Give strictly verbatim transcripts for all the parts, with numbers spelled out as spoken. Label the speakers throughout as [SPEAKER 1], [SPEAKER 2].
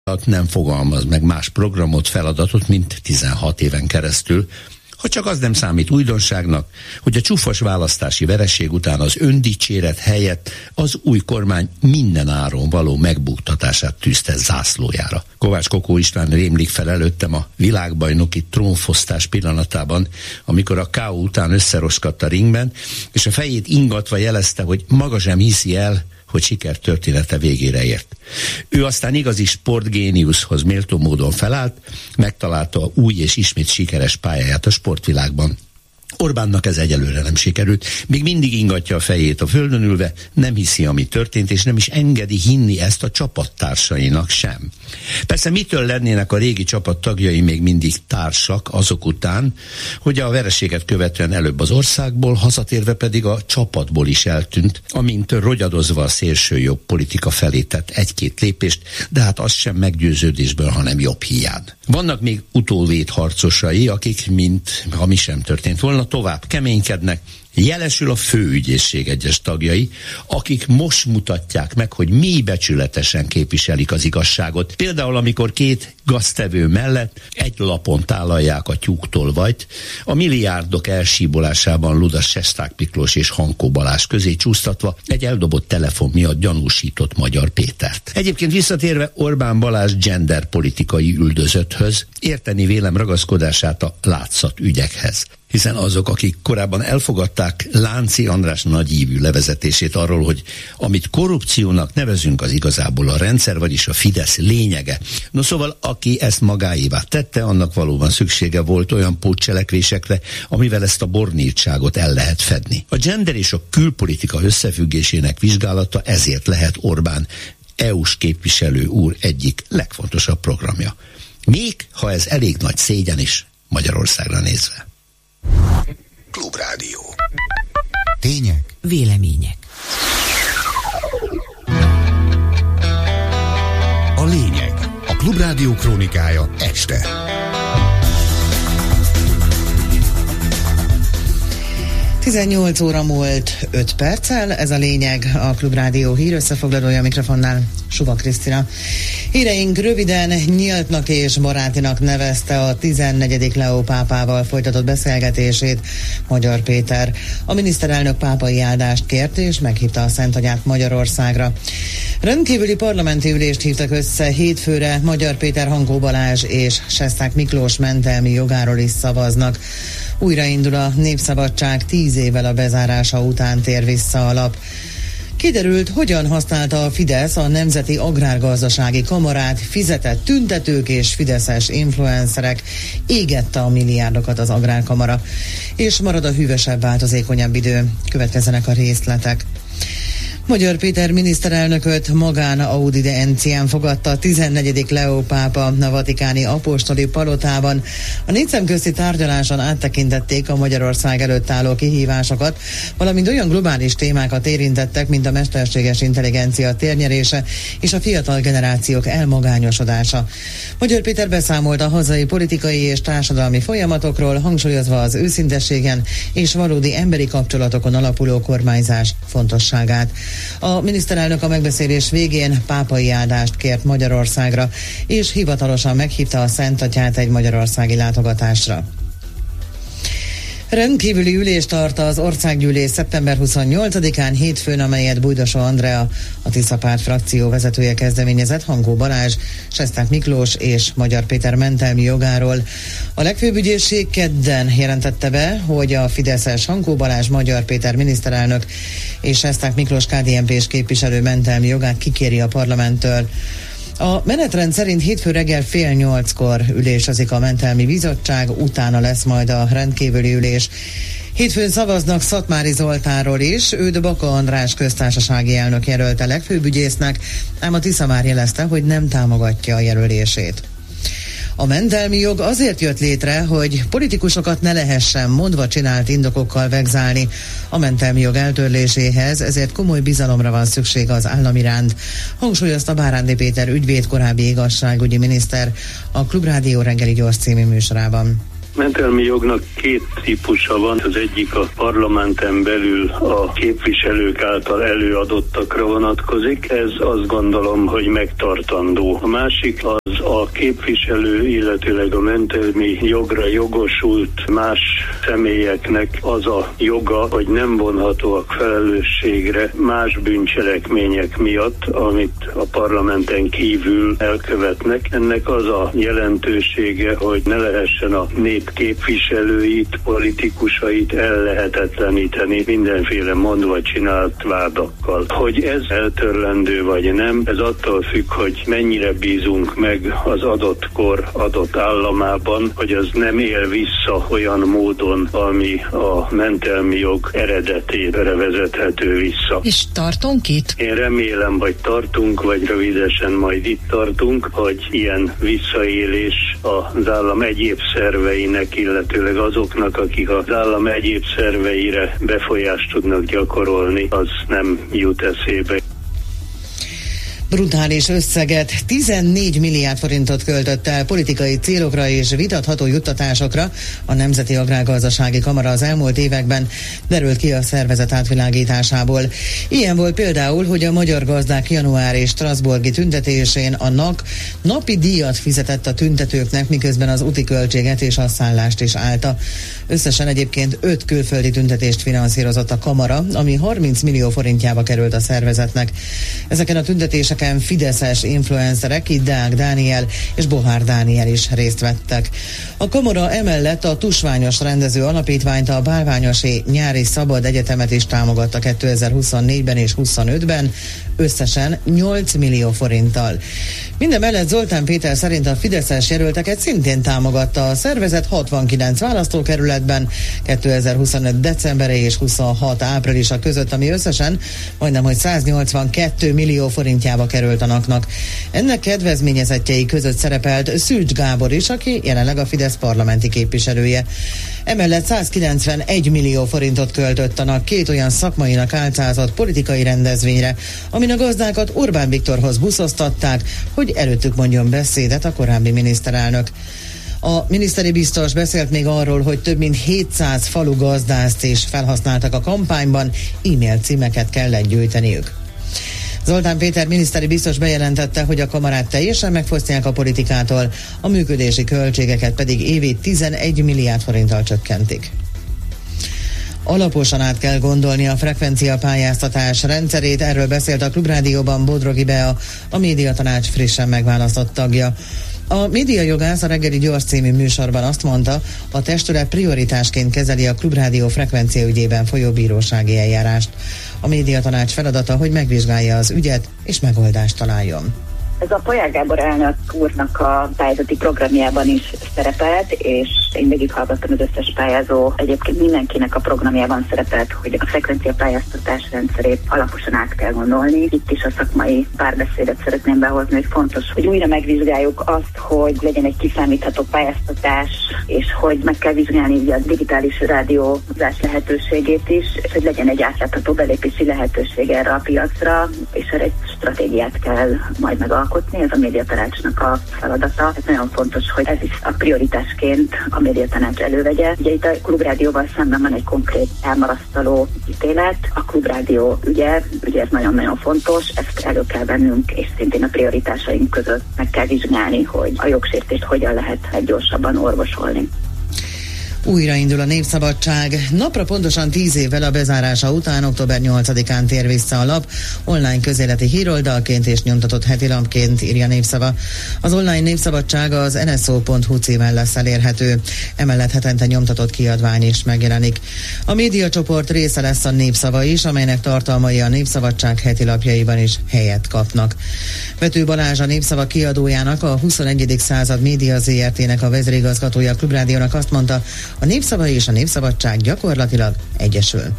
[SPEAKER 1] nem fogalmaz meg más programot, feladatot, mint tizenhat éven keresztül, ha csak az nem számít újdonságnak, hogy a csúfos választási vereség után az öndicséret helyett az új kormány minden áron való megbuktatását tűzte zászlójára. Kovács Kokó István rémlik fel előttem a világbajnoki trónfosztás pillanatában, amikor a ká ó után összeroskadt a ringben, és a fejét ingatva jelezte, hogy maga sem hiszi el, hogy sikertörténete végére ért. Ő aztán igazi sportgéniuszhoz méltó módon felállt, megtalálta a új és ismét sikeres pályáját a sportvilágban. Orbánnak ez egyelőre nem sikerült, még mindig ingatja a fejét a földön ülve, nem hiszi, ami történt, és nem is engedi hinni ezt a csapattársainak sem. Persze mitől lennének a régi csapat tagjai még mindig társak azok után, hogy a vereséget követően előbb az országból, hazatérve pedig a csapatból is eltűnt, amint rogyadozva a szélsőjobb politika felé tett egy-két lépést, de hát az sem meggyőződésből, hanem jobb hiány. Vannak még utólvét harcosai, akik, mint ha mi sem történt volna, tovább keménykednek, jelesül a főügyészség egyes tagjai, akik most mutatják meg, hogy mély becsületesen képviselik az igazságot. Például, amikor két gaztevő mellett egy lapon tálalják a tyúktolvajt, a milliárdok elsíbolásában Ludas Sesták Miklós és Hankó Balázs közé csúsztatva egy eldobott telefon miatt gyanúsított Magyar Pétert. Egyébként visszatérve Orbán Balázs genderpolitikai üldözötthöz, érteni vélem ragaszkodását a látszat ügyekhez. Hiszen azok, akik korábban elfogadták Lánci András nagyívű levezetését arról, hogy amit korrupciónak nevezünk, az igazából a rendszer, vagyis a Fidesz lényege. No szóval, aki ezt magáévá tette, annak valóban szüksége volt olyan pótcselekvésekre, amivel ezt a bornírtságot el lehet fedni. A gender és a külpolitika összefüggésének vizsgálata ezért lehet Orbán é u-s képviselő úr egyik legfontosabb programja. Még ha ez elég nagy szégyen is Magyarországra nézve.
[SPEAKER 2] Klubrádió.
[SPEAKER 3] Tények,
[SPEAKER 4] vélemények.
[SPEAKER 3] A lényeg. A Klubrádió krónikája este.
[SPEAKER 4] tizennyolc óra múlt öt perccel, ez a lényeg, a Klubrádió hír összefoglalója, a mikrofonnál Suva Krisztina. Híreink röviden nyíltnak és barátinak nevezte a tizennegyedik Leó pápával folytatott beszélgetését Magyar Péter. A miniszterelnök pápai áldást kért és meghívta a Szentagyát Magyarországra. Rendkívüli parlamenti ülést hívtak össze hétfőre, Magyar Péter, Hankó Balázs és Sesták Miklós mentelmi jogáról is szavaznak. Újraindul a Népszabadság, tíz évvel a bezárása után tér vissza a lap. Kiderült, hogyan használta a Fidesz a Nemzeti Agrárgazdasági Kamarát, fizetett tüntetők és fideszes influencerek, égette a milliárdokat az Agrárkamara. És marad a hűvösebb, változékonyabb idő. Következzenek a részletek. Magyar Péter miniszterelnököt magán audiencián fogadta a tizennegyedik Leó pápa a vatikáni apostoli palotában. A négy szemközti tárgyaláson áttekintették a Magyarország előtt álló kihívásokat, valamint olyan globális témákat érintettek, mint a mesterséges intelligencia térnyerése és a fiatal generációk elmagányosodása. Magyar Péter beszámolt a hazai politikai és társadalmi folyamatokról, hangsúlyozva az őszintességen és valódi emberi kapcsolatokon alapuló kormányzás fontosságát. A miniszterelnök a megbeszélés végén pápai áldást kért Magyarországra, és hivatalosan meghívta a Szentatyát egy magyarországi látogatásra. Rendkívüli ülést tart az országgyűlés szeptember huszonnyolcadikán hétfőn, amelyet Bújdosó Andrea, a Tisza Párt frakció vezetője kezdeményezett, Hankó Balázs, Sesták Miklós és Magyar Péter mentelmi jogáról. A legfőbb ügyészség kedden jelentette be, hogy a fideszes Hankó Balázs, Magyar Péter miniszterelnök és Sesták Miklós ká dé en pés képviselő mentelmi jogát kikéri a parlamenttől. A menetrend szerint hétfő reggel fél nyolckor ülésezik a mentelmi bizottság, utána lesz majd a rendkívüli ülés. Hétfőn szavaznak Szatmári Zoltánról is, őt Baka András köztársasági elnök jelölte legfőbb ügyésznek, ám a Tisza már jelezte, hogy nem támogatja a jelölését. A mentelmi jog azért jött létre, hogy politikusokat ne lehessen mondva csinált indokokkal vegzálni. A mentelmi jog eltörléséhez ezért komoly bizalomra van szükség az állam iránt, hangsúlyozta Bárándi Péter ügyvéd, korábbi igazságügyi miniszter a Klubrádió reggeli gyors című műsorában.
[SPEAKER 2] mentelmi jognak két típusa van. Az egyik a parlamenten belül a képviselők által előadottakra vonatkozik. Ez azt gondolom, hogy megtartandó. A másik az a képviselő, illetőleg a mentelmi jogra jogosult más személyeknek az a joga, hogy nem vonhatóak felelősségre más bűncselekmények miatt, amit a parlamenten kívül elkövetnek. Ennek az a jelentősége, hogy ne lehessen a nép képviselőit, politikusait ellehetetleníteni mindenféle mondva csinált vádakkal. Hogy ez eltörlendő vagy nem, ez attól függ, hogy mennyire bízunk meg az adott kor adott államában, hogy az nem él vissza olyan módon, ami a mentelmi jog eredetére vezethető vissza.
[SPEAKER 5] És tartunk itt?
[SPEAKER 2] Én remélem, vagy tartunk, vagy rövidesen majd itt tartunk, hogy ilyen visszaélés az állam egyéb szerveinek, illetőleg azoknak, akik az állam egyéb szerveire befolyást tudnak gyakorolni, az nem jut eszébe.
[SPEAKER 4] Brutális összeget, tizennégy milliárd forintot költött el politikai célokra és vitatható juttatásokra a Nemzeti Agrárgazdasági Kamara az elmúlt években, derült ki a szervezet átvilágításából. Ilyen volt például, hogy a magyar gazdák januári strasbourgi tüntetésén a en á ká napi díjat fizetett a tüntetőknek, miközben az úti költséget és a szállást is állta. Összesen egyébként öt külföldi tüntetést finanszírozott a Kamara, ami harminc millió forintjába került a szervezetnek. Ezeken a tüntetések fideszes influencerek, így Deák Dániel és Bohár Dániel is részt vettek. A Kamara emellett a Tusványos Rendező Alapítványt, a Bálványosi Nyári Szabad Egyetemet is támogatta kétezer-huszonnégyben és huszonötben, összesen nyolc millió forinttal. Mindemellett Zoltán Péter szerint a fideszes jelölteket szintén támogatta a szervezet hatvankilenc választókerületben kétezer-huszonöt decembere és huszonhat áprilisa között, ami összesen majdnem hogy száznyolcvankettő millió forintjába került a en á ká-nak. Ennek kedvezményezettjei között szerepelt Szűcs Gábor is, aki jelenleg a Fidesz parlamenti képviselője. Emellett százkilencvenegy millió forintot költött a en á ká két olyan szakmainak álcázott politikai rendezvényre, amin a gazdákat Orbán Viktorhoz buszoztatták, hogy előttük mondjon beszédet a korábbi miniszterelnök. A miniszteri biztos beszélt még arról, hogy több mint hétszáz falu gazdászt is felhasználtak a kampányban, e-mail címeket kellett gyűjteniük. Zoltán Péter miniszteri biztos bejelentette, hogy a kamarát teljesen megfosztják a politikától, a működési költségeket pedig évi tizenegy milliárd forinttal csökkentik. Alaposan át kell gondolni a frekvenciapályáztatás rendszerét, erről beszélt a Klubrádióban Bodrogi Bea, a Médiatanács frissen megválasztott tagja. A médiajogász a Reggeli Gyors című műsorban azt mondta, a testület prioritásként kezeli a Klubrádió frekvencia ügyében folyó bírósági eljárást. A Médiatanács feladata, hogy megvizsgálja az ügyet és megoldást találjon.
[SPEAKER 6] Ez a Polyák Gábor elnök úrnak a pályázati programjában is szerepelt, és én végighallgattam az összes pályázó, egyébként mindenkinek a programjában szerepelt, hogy a frekvencia pályáztatás rendszerét alaposan át kell gondolni. Itt is a szakmai párbeszédet szeretném behozni, hogy fontos, hogy újra megvizsgáljuk azt, hogy legyen egy kiszámítható pályáztatás, és hogy meg kell vizsgálni ugye a digitális rádiózás lehetőségét is, és hogy legyen egy átlátható belépési lehetőség erre a piacra, és erre egy stratégiát kell majd megalkotni. Ez a Médiatanácsnak a feladata. Ez nagyon fontos, hogy ez is a prioritásként a Médiatanács elővegye. Ugye itt a Klubrádióval szemben van egy konkrét elmarasztaló ítélet. A Klubrádió ügye, ugye ez nagyon-nagyon fontos, ezt elő kell vennünk, és szintén a prioritásaink között meg kell vizsgálni, hogy a jogsértést hogyan lehet leggyorsabban orvosolni.
[SPEAKER 4] Újraindul a Népszabadság. Napra pontosan tíz évvel a bezárása után október nyolcadikán tér vissza a lap, online közéleti híroldalként és nyomtatott hetilapként, írja Népszava. Az online Népszabadság az en es o pont hu címen lesz elérhető. Emellett hetente nyomtatott kiadvány is megjelenik. A médiacsoport része lesz a Népszava is, amelynek tartalmai a Népszabadság hetilapjaiban is helyet kapnak. Vető Balázs, a Népszava kiadójának, a huszonegyedik század Média zé er té-nek a vezérigazgatója a Klubrádiónak azt mondta, a Népszava és a Népszabadság gyakorlatilag egyesül.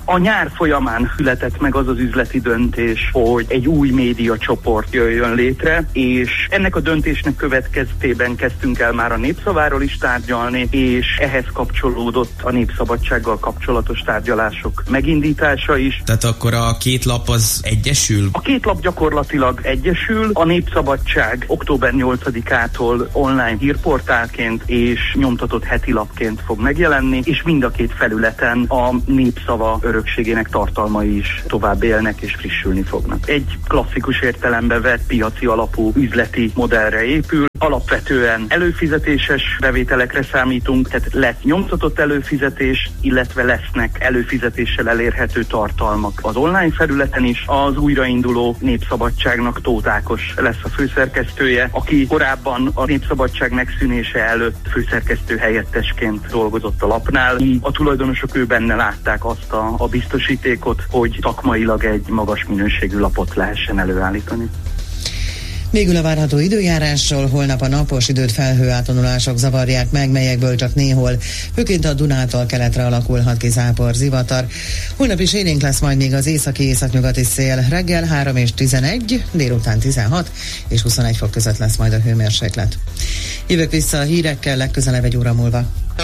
[SPEAKER 5] A nyár folyamán született meg az az üzleti döntés, hogy egy új médiacsoport jöjjön létre, és ennek a döntésnek következtében kezdtünk el már a Népszaváról is tárgyalni, és ehhez kapcsolódott a népszabadsággal kapcsolatos tárgyalások megindítása is.
[SPEAKER 7] Tehát akkor a két lap az egyesül?
[SPEAKER 5] A két lap gyakorlatilag egyesül. A Népszabadság október nyolcadikától online hírportálként és nyomtatott heti lapként fog megjelenni, és mind a két felületen a Népszava örökségének tartalmai is tovább élnek és frissülni fognak. Egy klasszikus értelembe vett piaci alapú üzleti modellre épül. Alapvetően előfizetéses bevételekre számítunk, tehát lesz nyomtatott előfizetés, illetve lesznek előfizetéssel elérhető tartalmak az online felületen is. Az újrainduló Népszabadságnak Tóth Ákos lesz a főszerkesztője, aki korábban a Népszabadság megszűnése előtt főszerkesztő helyettesként dolgozott a lapnál. A tulajdonosok ő benne látták azt a, a biztosítékot, hogy szakmailag egy magas minőségű lapot lehessen előállítani.
[SPEAKER 4] Végül a várható időjárásról: holnap a napos időt felhőátvonulások zavarják meg, melyekből csak néhol, főként a Dunától keletre alakulhat ki zápor, zivatar. Holnap is élénk lesz majd még az északi északnyugati szél. Reggel három és tizenegy, délután tizenhat és huszonegy fok között lesz majd a hőmérséklet. Jövök vissza a hírekkel legközelebb egy óra múlva.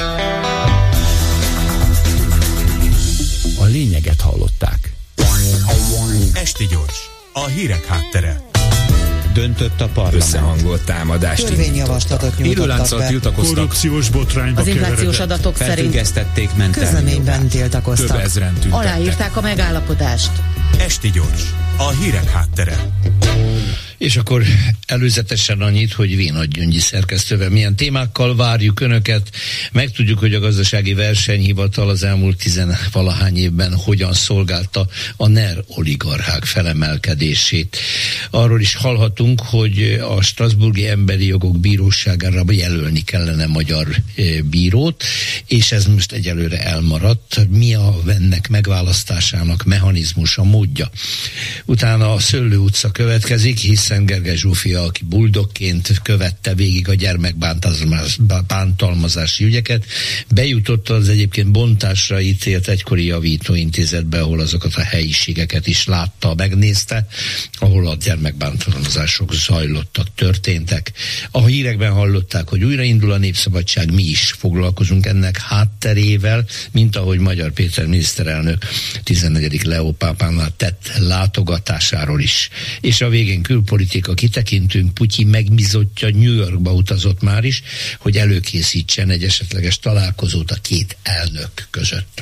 [SPEAKER 3] A lényeget hallották. Esti gyors, a hírek háttere.
[SPEAKER 8] Döntött a parlament.
[SPEAKER 3] Összehangolt támadást
[SPEAKER 4] Törvényjavaslatot nyújtottak be.
[SPEAKER 3] tiltakoztak.
[SPEAKER 9] Korrupciós botrányba
[SPEAKER 10] az inflációs adatok szerint
[SPEAKER 8] felfüggesztették mentelmi
[SPEAKER 4] közleményben tiltakoztak.
[SPEAKER 3] Több ezren tüntettek.
[SPEAKER 10] aláírták a megállapodást.
[SPEAKER 3] Esti gyors, a hírek háttere.
[SPEAKER 1] És akkor előzetesen annyit, hogy Vénagy Gyöngyi szerkesztővel milyen témákkal várjuk Önöket. Megtudjuk, hogy a Gazdasági Versenyhivatal az elmúlt tizenvalahány évben hogyan szolgálta a NER oligarchák felemelkedését. Arról is hallhatunk, hogy a Strasbourgi Emberi Jogok Bíróságára jelölni kellene magyar bírót, és ez most egyelőre elmaradt. Mi a ennek megválasztásának mechanizmusa, módja? Utána a Szöllő utca következik, hiszen Gergely Zsófia, aki buldogként követte végig a gyermekbántalmazási ügyeket, bejutott az egyébként bontásra ítélt egykori javítóintézetbe, ahol azokat a helyiségeket is látta, megnézte, ahol a gyermekbántalmazások zajlottak, történtek. A hírekben hallották, hogy újraindul a Népszabadság, mi is foglalkozunk ennek hátterével, mint ahogy Magyar Péter miniszterelnök tizennegyedik Leó pápánál tett látogatásáról is. És a végén külpolitika kitekintünk. Putyin megbízottja New Yorkba utazott már is, hogy előkészítsen egy esetleges találkozót a két elnök között.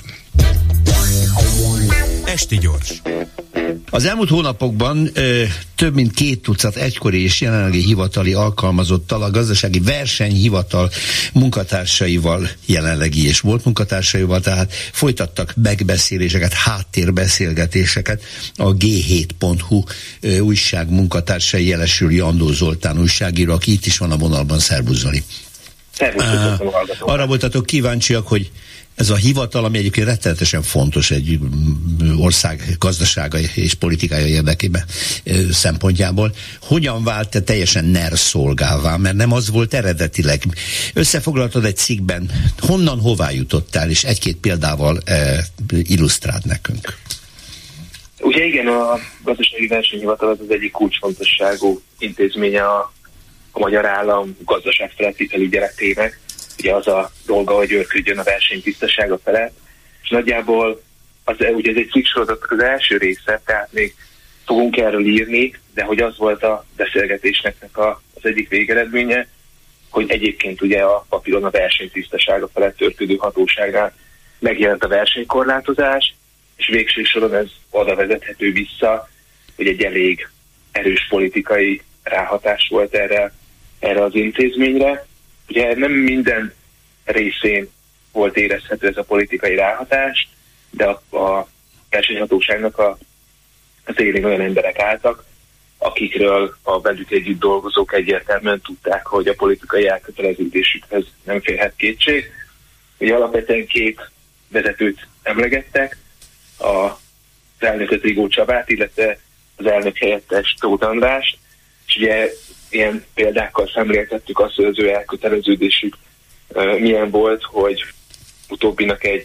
[SPEAKER 3] Esti gyors.
[SPEAKER 1] Az elmúlt hónapokban ö, több mint két tucat egykori és jelenlegi hivatali alkalmazottal, a Gazdasági Versenyhivatal munkatársaival, jelenlegi és volt munkatársaival, tehát folytattak megbeszéléseket, háttérbeszélgetéseket. A gé hét pont hu ö, újság munkatársai, jelesül Jandó Zoltán újságíró, aki itt is van a vonalban. Szerbusz Zoli.
[SPEAKER 11] Szerbusz,
[SPEAKER 1] arra voltatok kíváncsiak, hogy ez a hivatal, ami egyébként rettenetesen fontos egy ország gazdasága és politikája érdekében szempontjából, hogyan vált te teljesen NER szolgává, mert nem az volt eredetileg. Összefoglaltad egy cikkben, honnan hová jutottál, és egy-két példával eh, illusztráld nekünk.
[SPEAKER 11] Ugye igen, a Gazdasági Versenyhivatal az az egyik kulcsfontosságú intézménye a, a magyar állam gazdaságfeletti felügyeletének. Ugye az a dolga, hogy őrködjön a verseny tisztasága felett, és nagyjából az, ugye ez egy cikksorozatnak az első része, tehát még fogunk erről írni, de hogy az volt a beszélgetésnek a, az egyik végeredménye, hogy egyébként ugye a papíron a verseny tisztasága felett őrködő hatóságnál megjelent a versenykorlátozás, és végső soron ez oda vezethető vissza, hogy egy elég erős politikai ráhatás volt erre, erre az intézményre. Ugye nem minden részén volt érezhető ez a politikai ráhatás, de a, a versenyhatóságnak a, az élén olyan emberek álltak, akikről a velük együtt dolgozók egyértelműen tudták, hogy a politikai elköteleződésükhez nem férhet kétség. Ugye alapvetően két vezetőt emlegettek, az elnököt, Rigó Csabát, illetve az elnök helyettes Tóth Andrást, és ugye ilyen példákkal szemléltettük azt, hogy az ő elköteleződésük uh, milyen volt, hogy utóbbinak egy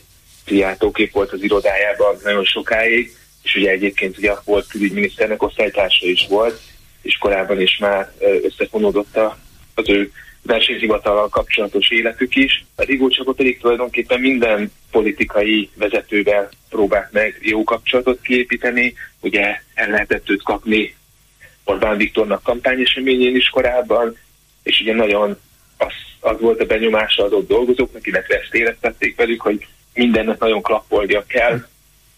[SPEAKER 11] Szijjártó kép volt az irodájában nagyon sokáig, és ugye egyébként ugye volt külügyminiszternek osztálytársa is volt, és korábban is már összefonódott az ő versenyhivatallal kapcsolatos életük is. A Rigó Csaba pedig tulajdonképpen minden politikai vezetővel próbált meg jó kapcsolatot kiépíteni, ugye el lehetett őt kapni Orbán Viktornak kampányeseményén is korábban, és ugye nagyon az, az volt a benyomása adott dolgozóknak, illetve ezt éreztették velük, hogy mindennek nagyon klappolnia kell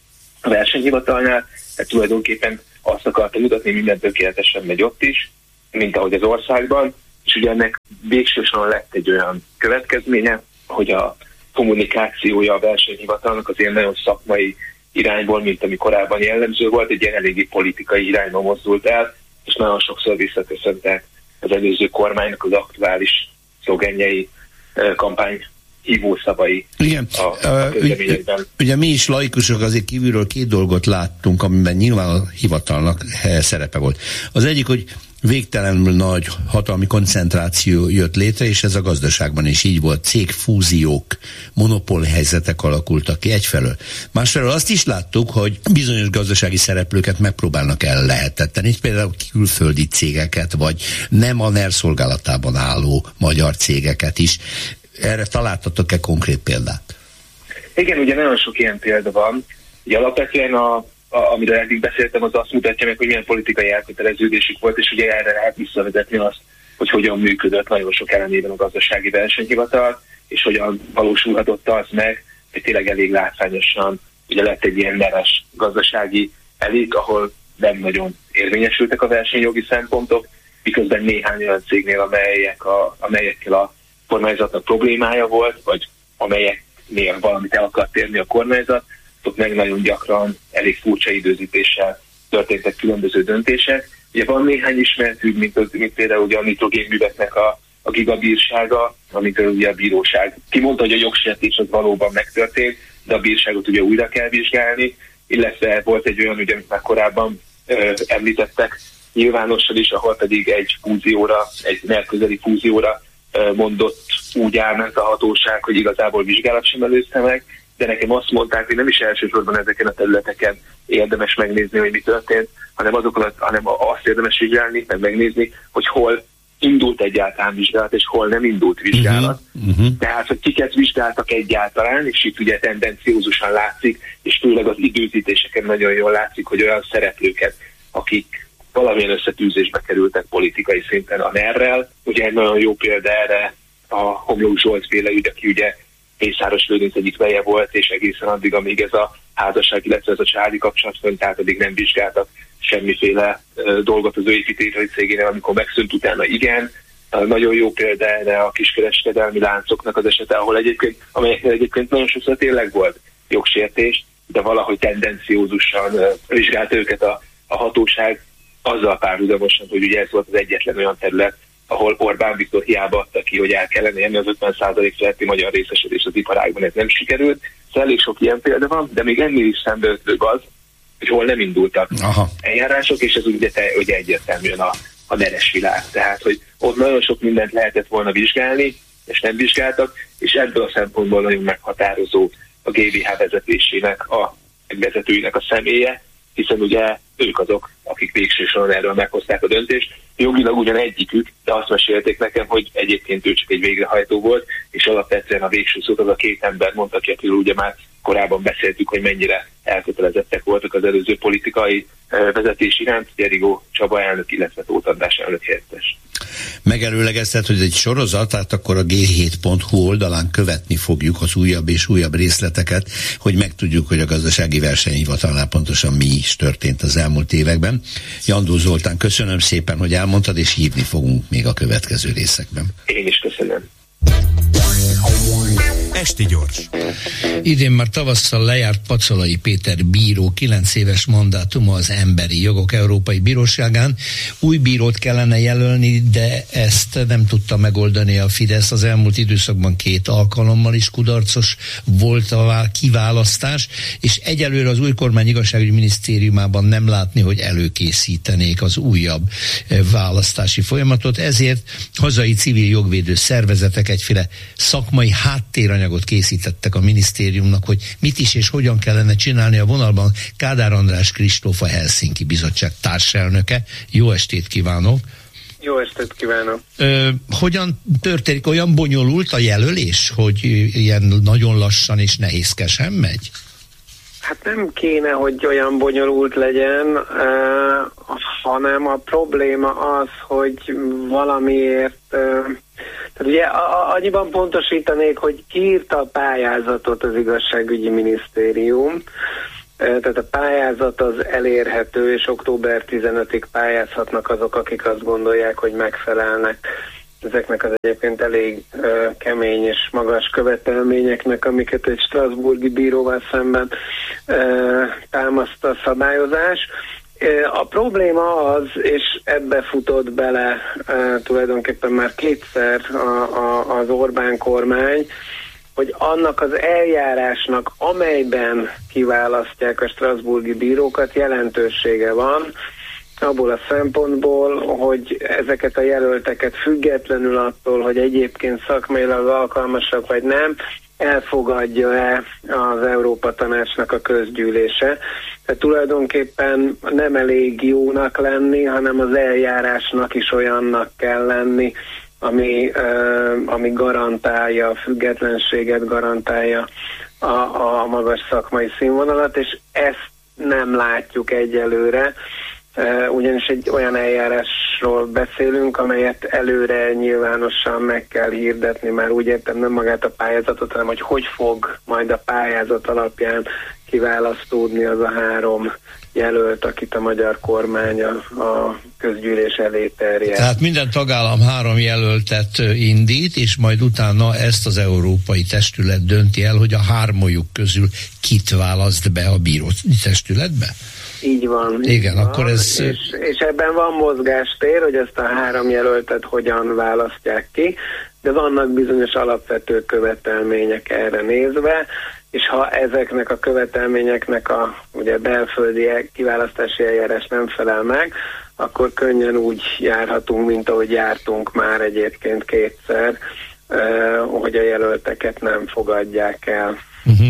[SPEAKER 11] a versenyhivatalnál, tehát tulajdonképpen azt akarta mutatni, minden tökéletesen megy ott is, mint ahogy az országban, és ugye ennek végsősorban lett egy olyan következménye, hogy a kommunikációja a versenyhivatalnak azért nagyon szakmai irányból, mint ami korábban jellemző volt, egy ilyen eléggé politikai irányba mozdult el, és nagyon sokszor visszaköszöntek az előző kormánynak az aktuális szlogenjei, kampány hívószavai.
[SPEAKER 1] Igen,
[SPEAKER 11] a, a
[SPEAKER 1] közleményekben. Ugye mi is laikusok azért kívülről két dolgot láttunk, amiben nyilván a hivatalnak szerepe volt. Az egyik, hogy végtelenül nagy hatalmi koncentráció jött létre, és ez a gazdaságban is így volt. Cégfúziók, monopólhelyzetek alakultak ki egyfelől. Másfelől azt is láttuk, hogy bizonyos gazdasági szereplőket megpróbálnak el lehetetteni, például külföldi cégeket, vagy nem a NER szolgálatában álló magyar cégeket is. Erre találtatok-e konkrét példát?
[SPEAKER 11] Igen, ugye nagyon sok ilyen példa van. Ugye alapvetően a A, amiről eddig beszéltem, az azt mutatja meg, hogy milyen politikai elköteleződésük volt, és ugye erre lehet visszavezetni azt, hogy hogyan működött nagyon sok ellenében a gazdasági versenyhivatal, és hogyan valósulhatott az meg, hogy tényleg elég látványosan ugye lett egy ilyen neres gazdasági elit, ahol nem nagyon érvényesültek a versenyjogi szempontok, miközben néhány olyan cégnél, amelyek a, amelyekkel a kormányzatnak problémája volt, vagy amelyeknél valamit el akart érni a kormányzat, ott meg nagyon gyakran elég furcsa időzítéssel történtek különböző döntések. Ugye van néhány ismert ügy, mint, mint például ugye a nitrogénműveknek a, a gigabírsága, amikor ugye a bíróság kimondta, hogy a jogsértés az valóban megtörtént, de a bírságot ugye újra kell vizsgálni, illetve volt egy olyan ügy, amit már korábban ö, említettek nyilvánosan is, ahol pedig egy fúzióra, egy merközeli fúzióra ö, mondott úgy átment a hatóság, hogy igazából vizsgálat sem előzte meg, de nekem azt mondták, hogy nem is elsősorban ezeken a területeken érdemes megnézni, hogy mi történt, hanem, azokon, hanem azt érdemes vizsgálni, meg megnézni, hogy hol indult egyáltalán vizsgálat, és hol nem indult vizsgálat. Uh-huh, uh-huh. Tehát, hogy kiket vizsgáltak egyáltalán, és itt ugye tendenciózusan látszik, és főleg az időzítéseken nagyon jól látszik, hogy olyan szereplőket, akik valamilyen összetűzésbe kerültek politikai szinten a NER-rel. Ugye egy nagyon jó példa erre a Homlok Zsolt féle ügy, aki ugye Mészáros Lőrinc egyik veje volt, és egészen addig, amíg ez a házasság, illetve ez a családi kapcsolat fönt, tehát addig nem vizsgáltak semmiféle uh, dolgot az ő építőipari cégénél, amikor megszűnt utána igen. Uh, nagyon jó példa erre a kiskereskedelmi láncoknak az esete, ahol egyébként, amelyeknél egyébként nagyon sokszor tényleg volt jogsértés, de valahogy tendenciózusan uh, vizsgált őket a, a hatóság, azzal párhuzamosan, hogy ugye ez volt az egyetlen olyan terület, ahol Orbán Viktor hiába adta ki, hogy el kellene érni az ötven százalék feletti magyar részesedés az iparágban, ez nem sikerült. Szóval elég sok ilyen példa van, de még ennél is szembeötlőbb az, hogy hol nem indultak Aha. eljárások, és ez ugye, te, ugye egyértelműen a, a neres világ. Tehát, hogy ott nagyon sok mindent lehetett volna vizsgálni, és nem vizsgáltak, és ebből a szempontból nagyon meghatározó a gé vé há vezetésének, a vezetőinek a személye, hiszen ugye ők azok, akik végső soron erről meghozták a döntést. Jogilag ugyan egyikük, de azt mesélték nekem, hogy egyébként ő csak egy végrehajtó volt, és alapvetően a végső szót az a két ember mondta, akiről ugye már korábban beszéltük, hogy mennyire elkötelezettek voltak az előző politikai vezetés iránt, Rigó Csaba elnök, illetve Tóth András elnök helyettes.
[SPEAKER 1] Megelőlegezted, hogy egy sorozat, tehát akkor a gé hét pont hú oldalán követni fogjuk az újabb és újabb részleteket, hogy megtudjuk, hogy a gazdasági versenyhivatalnál pontosan mi is történt az elmúlt években. Jandó Zoltán, köszönöm szépen, hogy elmondtad, és hívni fogunk még a következő részekben.
[SPEAKER 11] Én is köszönöm.
[SPEAKER 3] Esti gyors.
[SPEAKER 9] Idén már tavasszal lejárt Pacalai Péter bíró kilenc éves mandátuma az Emberi Jogok Európai Bíróságán. Új bírót kellene jelölni, de ezt nem tudta megoldani a Fidesz. Az elmúlt időszakban két alkalommal is kudarcos volt a kiválasztás, és egyelőre az új kormány igazságügyi minisztériumában nem látni, hogy előkészítenék az újabb választási folyamatot. Ezért hazai civil jogvédő szervezetek egyféle szakmai háttéranyagot tanulmányanyagot készítettek a minisztériumnak, hogy mit is és hogyan kellene csinálni. A vonalban Kádár András Kristóf, a Helsinki Bizottság társelnöke. Jó estét kívánok!
[SPEAKER 12] Jó estét kívánok!
[SPEAKER 9] Ö, hogyan történik? Olyan bonyolult a jelölés, hogy ilyen nagyon lassan és nehézkesen megy?
[SPEAKER 12] Hát nem kéne, hogy olyan bonyolult legyen, uh, hanem a probléma az, hogy valamiért, uh, tehát ugye a, annyiban pontosítanék, hogy kiírta a pályázatot az igazságügyi minisztérium, uh, tehát a pályázat az elérhető, és október tizenötödikéig pályázhatnak azok, akik azt gondolják, hogy megfelelnek ezeknek az egyébként elég uh, kemény és magas követelményeknek, amiket egy strasbourgi bíróval szemben uh, támaszt a szabályozás. Uh, a probléma az, és ebbe futott bele uh, tulajdonképpen már kétszer a, a, az Orbán kormány, hogy annak az eljárásnak, amelyben kiválasztják a strasbourgi bírókat, jelentősége van, abból a szempontból, hogy ezeket a jelölteket függetlenül attól, hogy egyébként szakmailag alkalmasak vagy nem, elfogadja-e az Európa Tanácsnak a közgyűlése. Tehát tulajdonképpen nem elég jónak lenni, hanem az eljárásnak is olyannak kell lenni, ami, uh, ami garantálja a függetlenséget, garantálja a, a magas szakmai színvonalat, és ezt nem látjuk egyelőre. Uh, ugyanis egy olyan eljárásról beszélünk, amelyet előre nyilvánosan meg kell hirdetni, már úgy értem nem magát a pályázatot, hanem hogy hogy fog majd a pályázat alapján kiválasztódni az a három jelölt, akit a magyar kormány a, a közgyűlés elé terjed.
[SPEAKER 9] Tehát minden tagállam három jelöltet indít, és majd utána ezt az európai testület dönti el, hogy a hármójuk közül kit választ be a bíró testületbe?
[SPEAKER 12] Így van.
[SPEAKER 9] Igen,
[SPEAKER 12] így
[SPEAKER 9] akkor
[SPEAKER 12] van,
[SPEAKER 9] ez...
[SPEAKER 12] És, és ebben van mozgástér, hogy ezt a három jelöltet hogyan választják ki, de vannak bizonyos alapvető követelmények erre nézve, és ha ezeknek a követelményeknek a ugye belföldi kiválasztási eljárás nem felel meg, akkor könnyen úgy járhatunk, mint ahogy jártunk már egyébként kétszer, hogy a jelölteket nem fogadják el.
[SPEAKER 9] Uh-huh.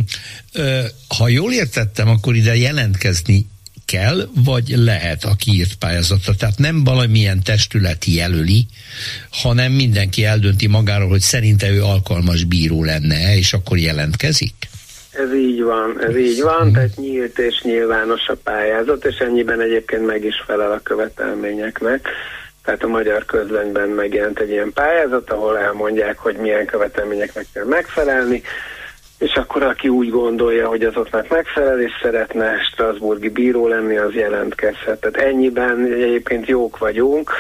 [SPEAKER 9] Ha jól értettem, akkor ide jelentkezni kell, vagy lehet a kiírt pályázatra. Tehát nem valamilyen testület jelöli, hanem mindenki eldönti magáról, hogy szerinte ő alkalmas bíró lenne, és akkor jelentkezik?
[SPEAKER 12] Ez így van, ez így van, tehát nyílt és nyilvános a pályázat, és ennyiben egyébként meg is felel a követelményeknek. Tehát a Magyar Közlönyben megjelent egy ilyen pályázat, ahol elmondják, hogy milyen követelményeknek kell megfelelni, és akkor aki úgy gondolja, hogy azoknak megfelel, és szeretne strasbourgi bíró lenni, az jelentkezhet. Tehát ennyiben egyébként jók vagyunk,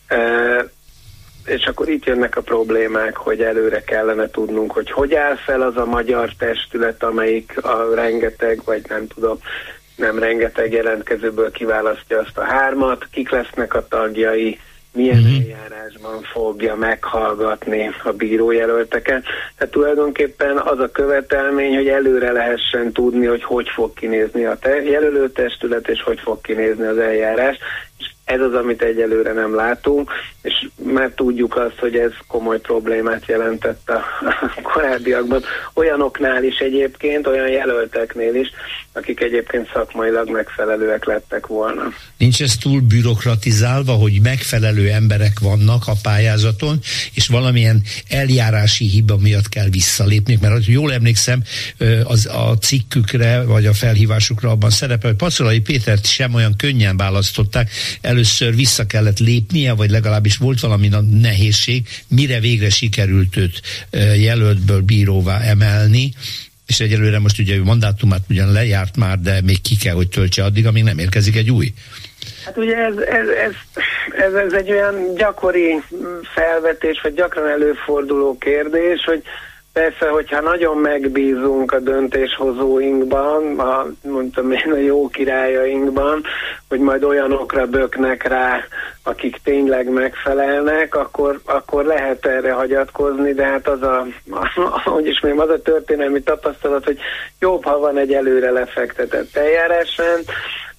[SPEAKER 12] és akkor itt jönnek a problémák, hogy előre kellene tudnunk, hogy hogy áll fel az a magyar testület, amelyik a rengeteg, vagy nem tudom, nem rengeteg jelentkezőből kiválasztja azt a hármat, kik lesznek a tagjai, milyen uh-huh. eljárásban fogja meghallgatni a bírójelölteket. Tehát tulajdonképpen az a követelmény, hogy előre lehessen tudni, hogy hogy fog kinézni a te- jelölőtestület, és hogy fog kinézni az eljárás. És ez az, amit egyelőre nem látunk, és már tudjuk azt, hogy ez komoly problémát jelentett a korábbiakban. Olyanoknál is egyébként, olyan jelölteknél is, akik egyébként szakmailag megfelelőek lettek volna.
[SPEAKER 9] Nincs ez túl bürokratizálva, hogy megfelelő emberek vannak a pályázaton, és valamilyen eljárási hiba miatt kell visszalépni, mert jól emlékszem, az a cikkükre, vagy a felhívásukra abban szerepel, hogy Pacsolai Pétert sem olyan könnyen választották, először vissza kellett lépnie, vagy legalábbis volt valami nehézség, mire végre sikerült őt jelöltből bíróvá emelni, és egyelőre most ugye a mandátumát ugyan lejárt már, de még ki kell, hogy töltse addig, amíg nem érkezik egy új.
[SPEAKER 12] Hát ugye ez, ez, ez, ez, ez egy olyan gyakori felvetés, vagy gyakran előforduló kérdés, hogy persze, hogyha nagyon megbízunk a döntéshozóinkban, a, mondtam én, a jó királyainkban, hogy majd olyanokra böknek rá, akik tényleg megfelelnek, akkor, akkor lehet erre hagyatkozni, de hát az a, ahogy is mondjam, az a történelmi tapasztalat, hogy jobb, ha van egy előre lefektetett eljárásrend,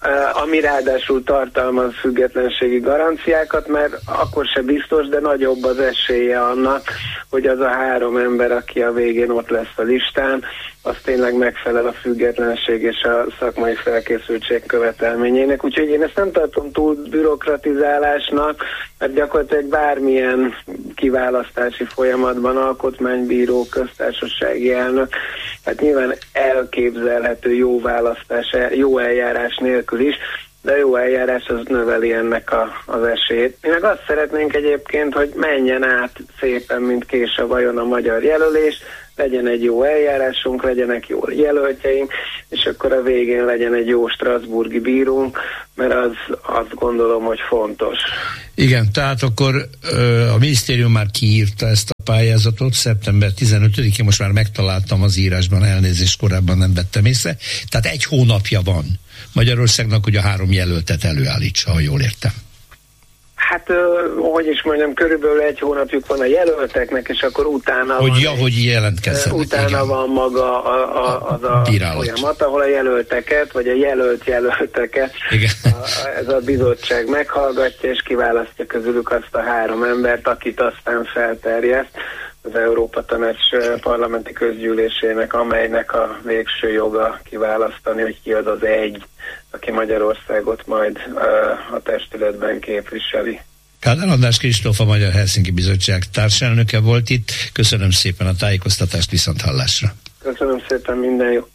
[SPEAKER 12] ami ráadásul tartalmaz függetlenségi garanciákat, mert akkor se biztos, de nagyobb az esélye annak, hogy az a három ember, aki a végén ott lesz a listán, az tényleg megfelel a függetlenség és a szakmai felkészültség követelményének. Úgyhogy én ezt nem tartom túl bürokratizálásnak, mert gyakorlatilag bármilyen kiválasztási folyamatban alkotmánybíró, köztársasági elnök, hát nyilván elképzelhető jó választás, jó eljárás nélkül is, de jó eljárás az növeli ennek a, az esélyt. Mi meg azt szeretnénk egyébként, hogy menjen át szépen, mint kés a vajon a magyar jelölés, legyen egy jó eljárásunk, legyenek jó jelöltjeink, és akkor a végén legyen egy jó strasbourgi bírunk, mert az azt gondolom, hogy fontos.
[SPEAKER 9] Igen, tehát akkor ö, a minisztérium már kiírta ezt a pályázatot, szeptember tizenötödikén, most már megtaláltam az írásban, elnézést, korábban nem vettem észre, tehát egy hónapja van Magyarországnak, hogy a három jelöltet előállítsa, ha jól értem.
[SPEAKER 12] Hát, hogy is mondjam, körülbelül egy hónapjuk van a jelölteknek, és akkor utána
[SPEAKER 9] hogy
[SPEAKER 12] van,
[SPEAKER 9] ja, hogy jelentkezzenek.
[SPEAKER 12] Utána igen. van maga a, a, az a
[SPEAKER 9] bírálat.
[SPEAKER 12] Folyamat, ahol a jelölteket, vagy a jelölt jelölteket a, ez a bizottság meghallgatja, és kiválasztja közülük azt a három embert, akit aztán felterjeszt az Európa Tanács parlamenti közgyűlésének, amelynek a végső joga kiválasztani, hogy ki az az egy, aki Magyarországot majd uh, a testületben képviseli.
[SPEAKER 9] Kádár András Kristóf, a Magyar Helsinki Bizottság társelnöke volt itt. Köszönöm szépen a tájékoztatást, viszont hallásra.
[SPEAKER 12] Köszönöm szépen, minden jót.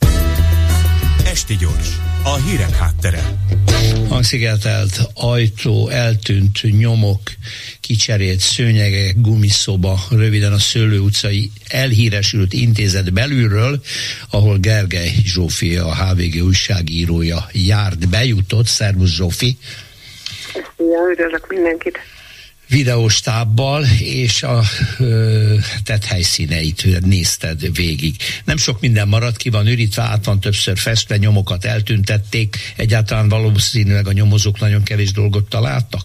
[SPEAKER 3] Esti Gyors, a hírek háttere.
[SPEAKER 9] Hangszigetelt ajtó, eltűnt nyomok, kicserélt szőnyegek, gumiszoba, röviden a Szőlő utcai elhíresült intézet belülről, ahol Gergely Zsófi, a há vé gé újságírója járt, bejutott. Szervusz Zsófi!
[SPEAKER 13] Ja, üdvözlök mindenkit!
[SPEAKER 9] Videóstábbal, és a ö, tett helyszíneit nézted végig. Nem sok minden maradt, ki van ürítve, át van többször festve, nyomokat eltüntették, egyáltalán valószínűleg a nyomozók nagyon kevés dolgot találtak?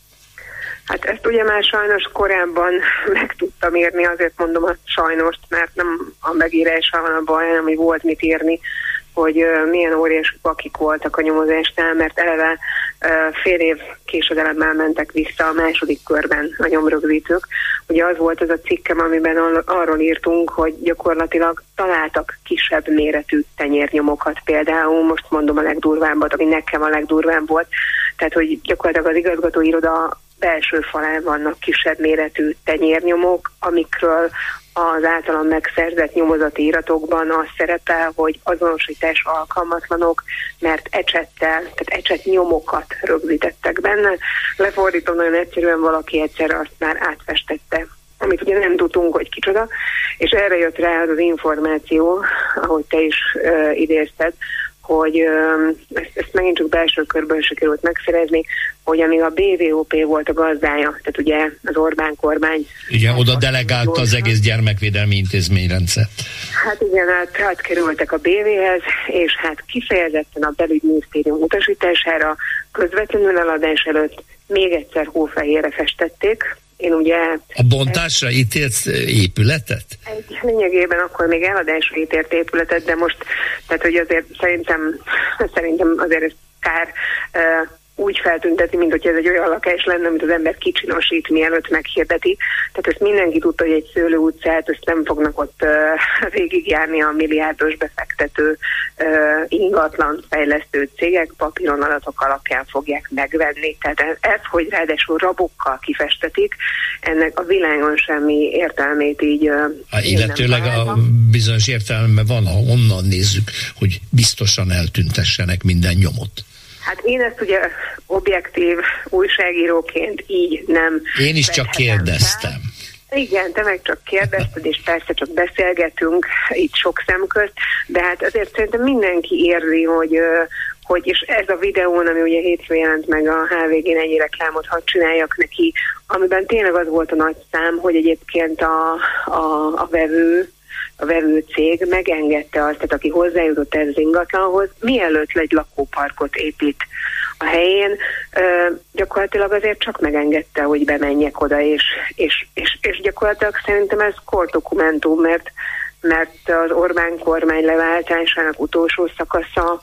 [SPEAKER 13] Hát ezt ugye már sajnos korábban meg tudtam írni, azért mondom a sajnos, mert nem a megírással van a baj, hanem hogy volt mit írni, hogy uh, milyen óriási pakik voltak a nyomozásnál, mert eleve uh, fél év késedelemmel mentek vissza a második körben a nyomrögzítők. Ugye az volt az a cikkem, amiben arról írtunk, hogy gyakorlatilag találtak kisebb méretű tenyérnyomokat. Például most mondom a legdurvábbat, ami nekem a legdurvább volt. Tehát, hogy gyakorlatilag az igazgatóiroda belső falán vannak kisebb méretű tenyérnyomok, amikről az általam megszerzett nyomozati iratokban az szerepel, hogy azonosítás alkalmatlanok, mert ecsettel, tehát ecset nyomokat rögzítettek benne. Lefordítom nagyon egyszerűen, valaki egyszer azt már átfestette, amit ugye nem tudtunk, hogy kicsoda, és erre jött rá az az információ, ahogy te is uh, idézted, hogy uh, ezt, ezt megint csak belső körből sikerült megszerezni, hogy amíg a bé vé o pé volt a gazdája, tehát ugye az Orbán kormány.
[SPEAKER 9] Igen, oda delegálta az egész gyermekvédelmi intézményrendszert.
[SPEAKER 13] Hát igen, hát, hát kerültek a bé véhez, és hát kifejezetten a belügyminisztérium utasítására közvetlenül eladás előtt még egyszer hófehérre festették. Én ugye...
[SPEAKER 9] A bontásra ítélt épületet?
[SPEAKER 13] Egy lényegében akkor még eladásra ítélt épületet, de most, tehát hogy azért szerintem, szerintem azért ez kár uh, úgy feltüntetni, mint hogy ez egy olyan lakás lenne, amit az ember kicsinosít, mielőtt meghirdeti. Tehát ezt mindenki tudta, hogy egy Szőlő utcát, ezt nem fognak ott uh, végigjárni a milliárdos befektető uh, ingatlan fejlesztő cégek, papíron adatok alapján fogják megvenni. Tehát ez, hogy ráadásul rabokkal kifestetik, ennek a világon semmi értelmét így... Uh,
[SPEAKER 9] illetőleg a bizonyos értelme van, ha onnan nézzük, hogy biztosan eltüntessenek minden nyomot.
[SPEAKER 13] Hát én ezt ugye objektív újságíróként így nem...
[SPEAKER 9] Én is csak kérdeztem.
[SPEAKER 13] Fel. Igen, te meg csak kérdezted, és persze csak beszélgetünk itt sok szem közt, de hát azért szerintem mindenki érzi, hogy, hogy és ez a videón, ami ugye hétfőn jelent meg a há vé gén, ennyi reklámot hadd csináljak neki, amiben tényleg az volt a nagy szám, hogy egyébként a, a, a vevő, a vevő cég megengedte azt, tehát aki hozzájutott ez az ingatlanhoz, mielőtt egy lakóparkot épít a helyén, gyakorlatilag azért csak megengedte, hogy bemenjek oda, és, és, és, és gyakorlatilag szerintem ez kordokumentum, mert, mert az Orbán kormány leváltásának utolsó szakasza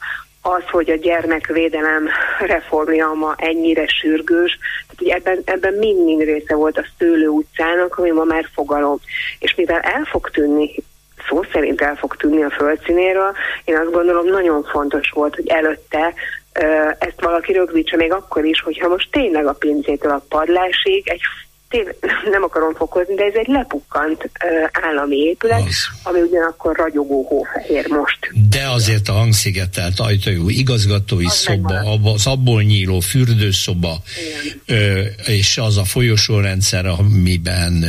[SPEAKER 13] az, hogy a gyermekvédelem reformja ma ennyire sürgős, tehát ugye ebben, ebben mind-mind része volt a Szőlő utcának, ami ma már fogalom. És mivel el fog tűnni, szó szerint el fog tűnni a földszínéről, én azt gondolom nagyon fontos volt, hogy előtte ezt valaki rögzítse még akkor is, hogyha most tényleg a pincétől a padlásig egy Tév, nem akarom fokozni, de ez egy lepukkant uh, állami épület, az. Ami ugyanakkor ragyogó hófehér most.
[SPEAKER 9] De azért a hangszigetelt ajtajú igazgatói az szoba, az abból nyíló fürdőszoba, ö, és az a folyosórendszer, amiben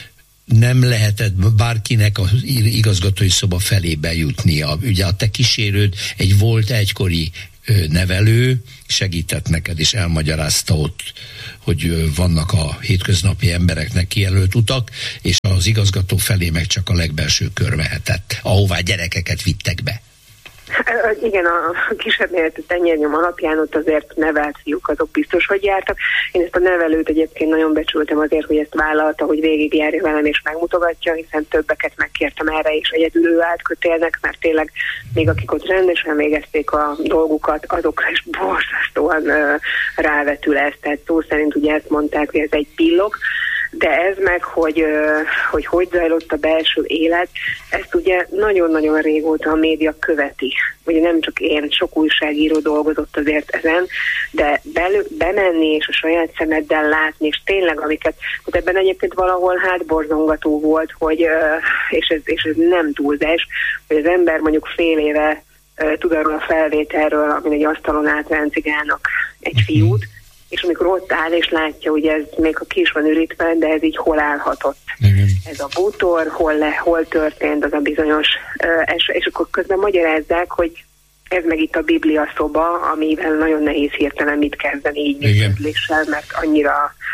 [SPEAKER 9] nem lehetett bárkinek az igazgatói szoba felé bejutnia. Ugye a te kísérőd egy volt egykori nevelő, segített neked és elmagyarázta ott, hogy vannak a hétköznapi embereknek kijelölt utak, és az igazgató felé meg csak a legbelső kör mehetett, ahová gyerekeket vittek be.
[SPEAKER 13] Igen, a kisebb méretű tenyérnyom alapján ott azért nevelt fiúk, azok biztos, hogy jártak. Én ezt a nevelőt egyébként nagyon becsültem azért, hogy ezt vállalta, hogy végigjárja velem és megmutogatja, hiszen többeket megkértem erre, és egyedül ő állt kötélnek, mert tényleg még akik ott rendesen végezték a dolgukat, azokra is borzasztóan uh, rávetül ez. Tehát szó szerint ugye ezt mondták, hogy ez egy pillog, de ez meg, hogy, hogy hogy zajlott a belső élet, ezt ugye nagyon-nagyon régóta a média követi. Ugye nem csak én, sok újságíró dolgozott azért ezen, de belő, bemenni és a saját szemeddel látni, és tényleg amiket, hogy ebben egyébként valahol hátborzongató volt, hogy, és ez, és ez nem túlzás, hogy az ember mondjuk fél éve tud arról a felvételről, amin egy asztalon átránzigálnak egy fiút, és amikor ott áll és látja, hogy ez még a ki is van ürítve, de ez így hol állhatott. Igen. Ez a bútor, hol, le, hol történt az a bizonyos, uh, és, és akkor közben magyarázzák, hogy ez meg itt a Biblia szoba, amivel nagyon nehéz hirtelen mit kezdeni így működéssel, mert annyira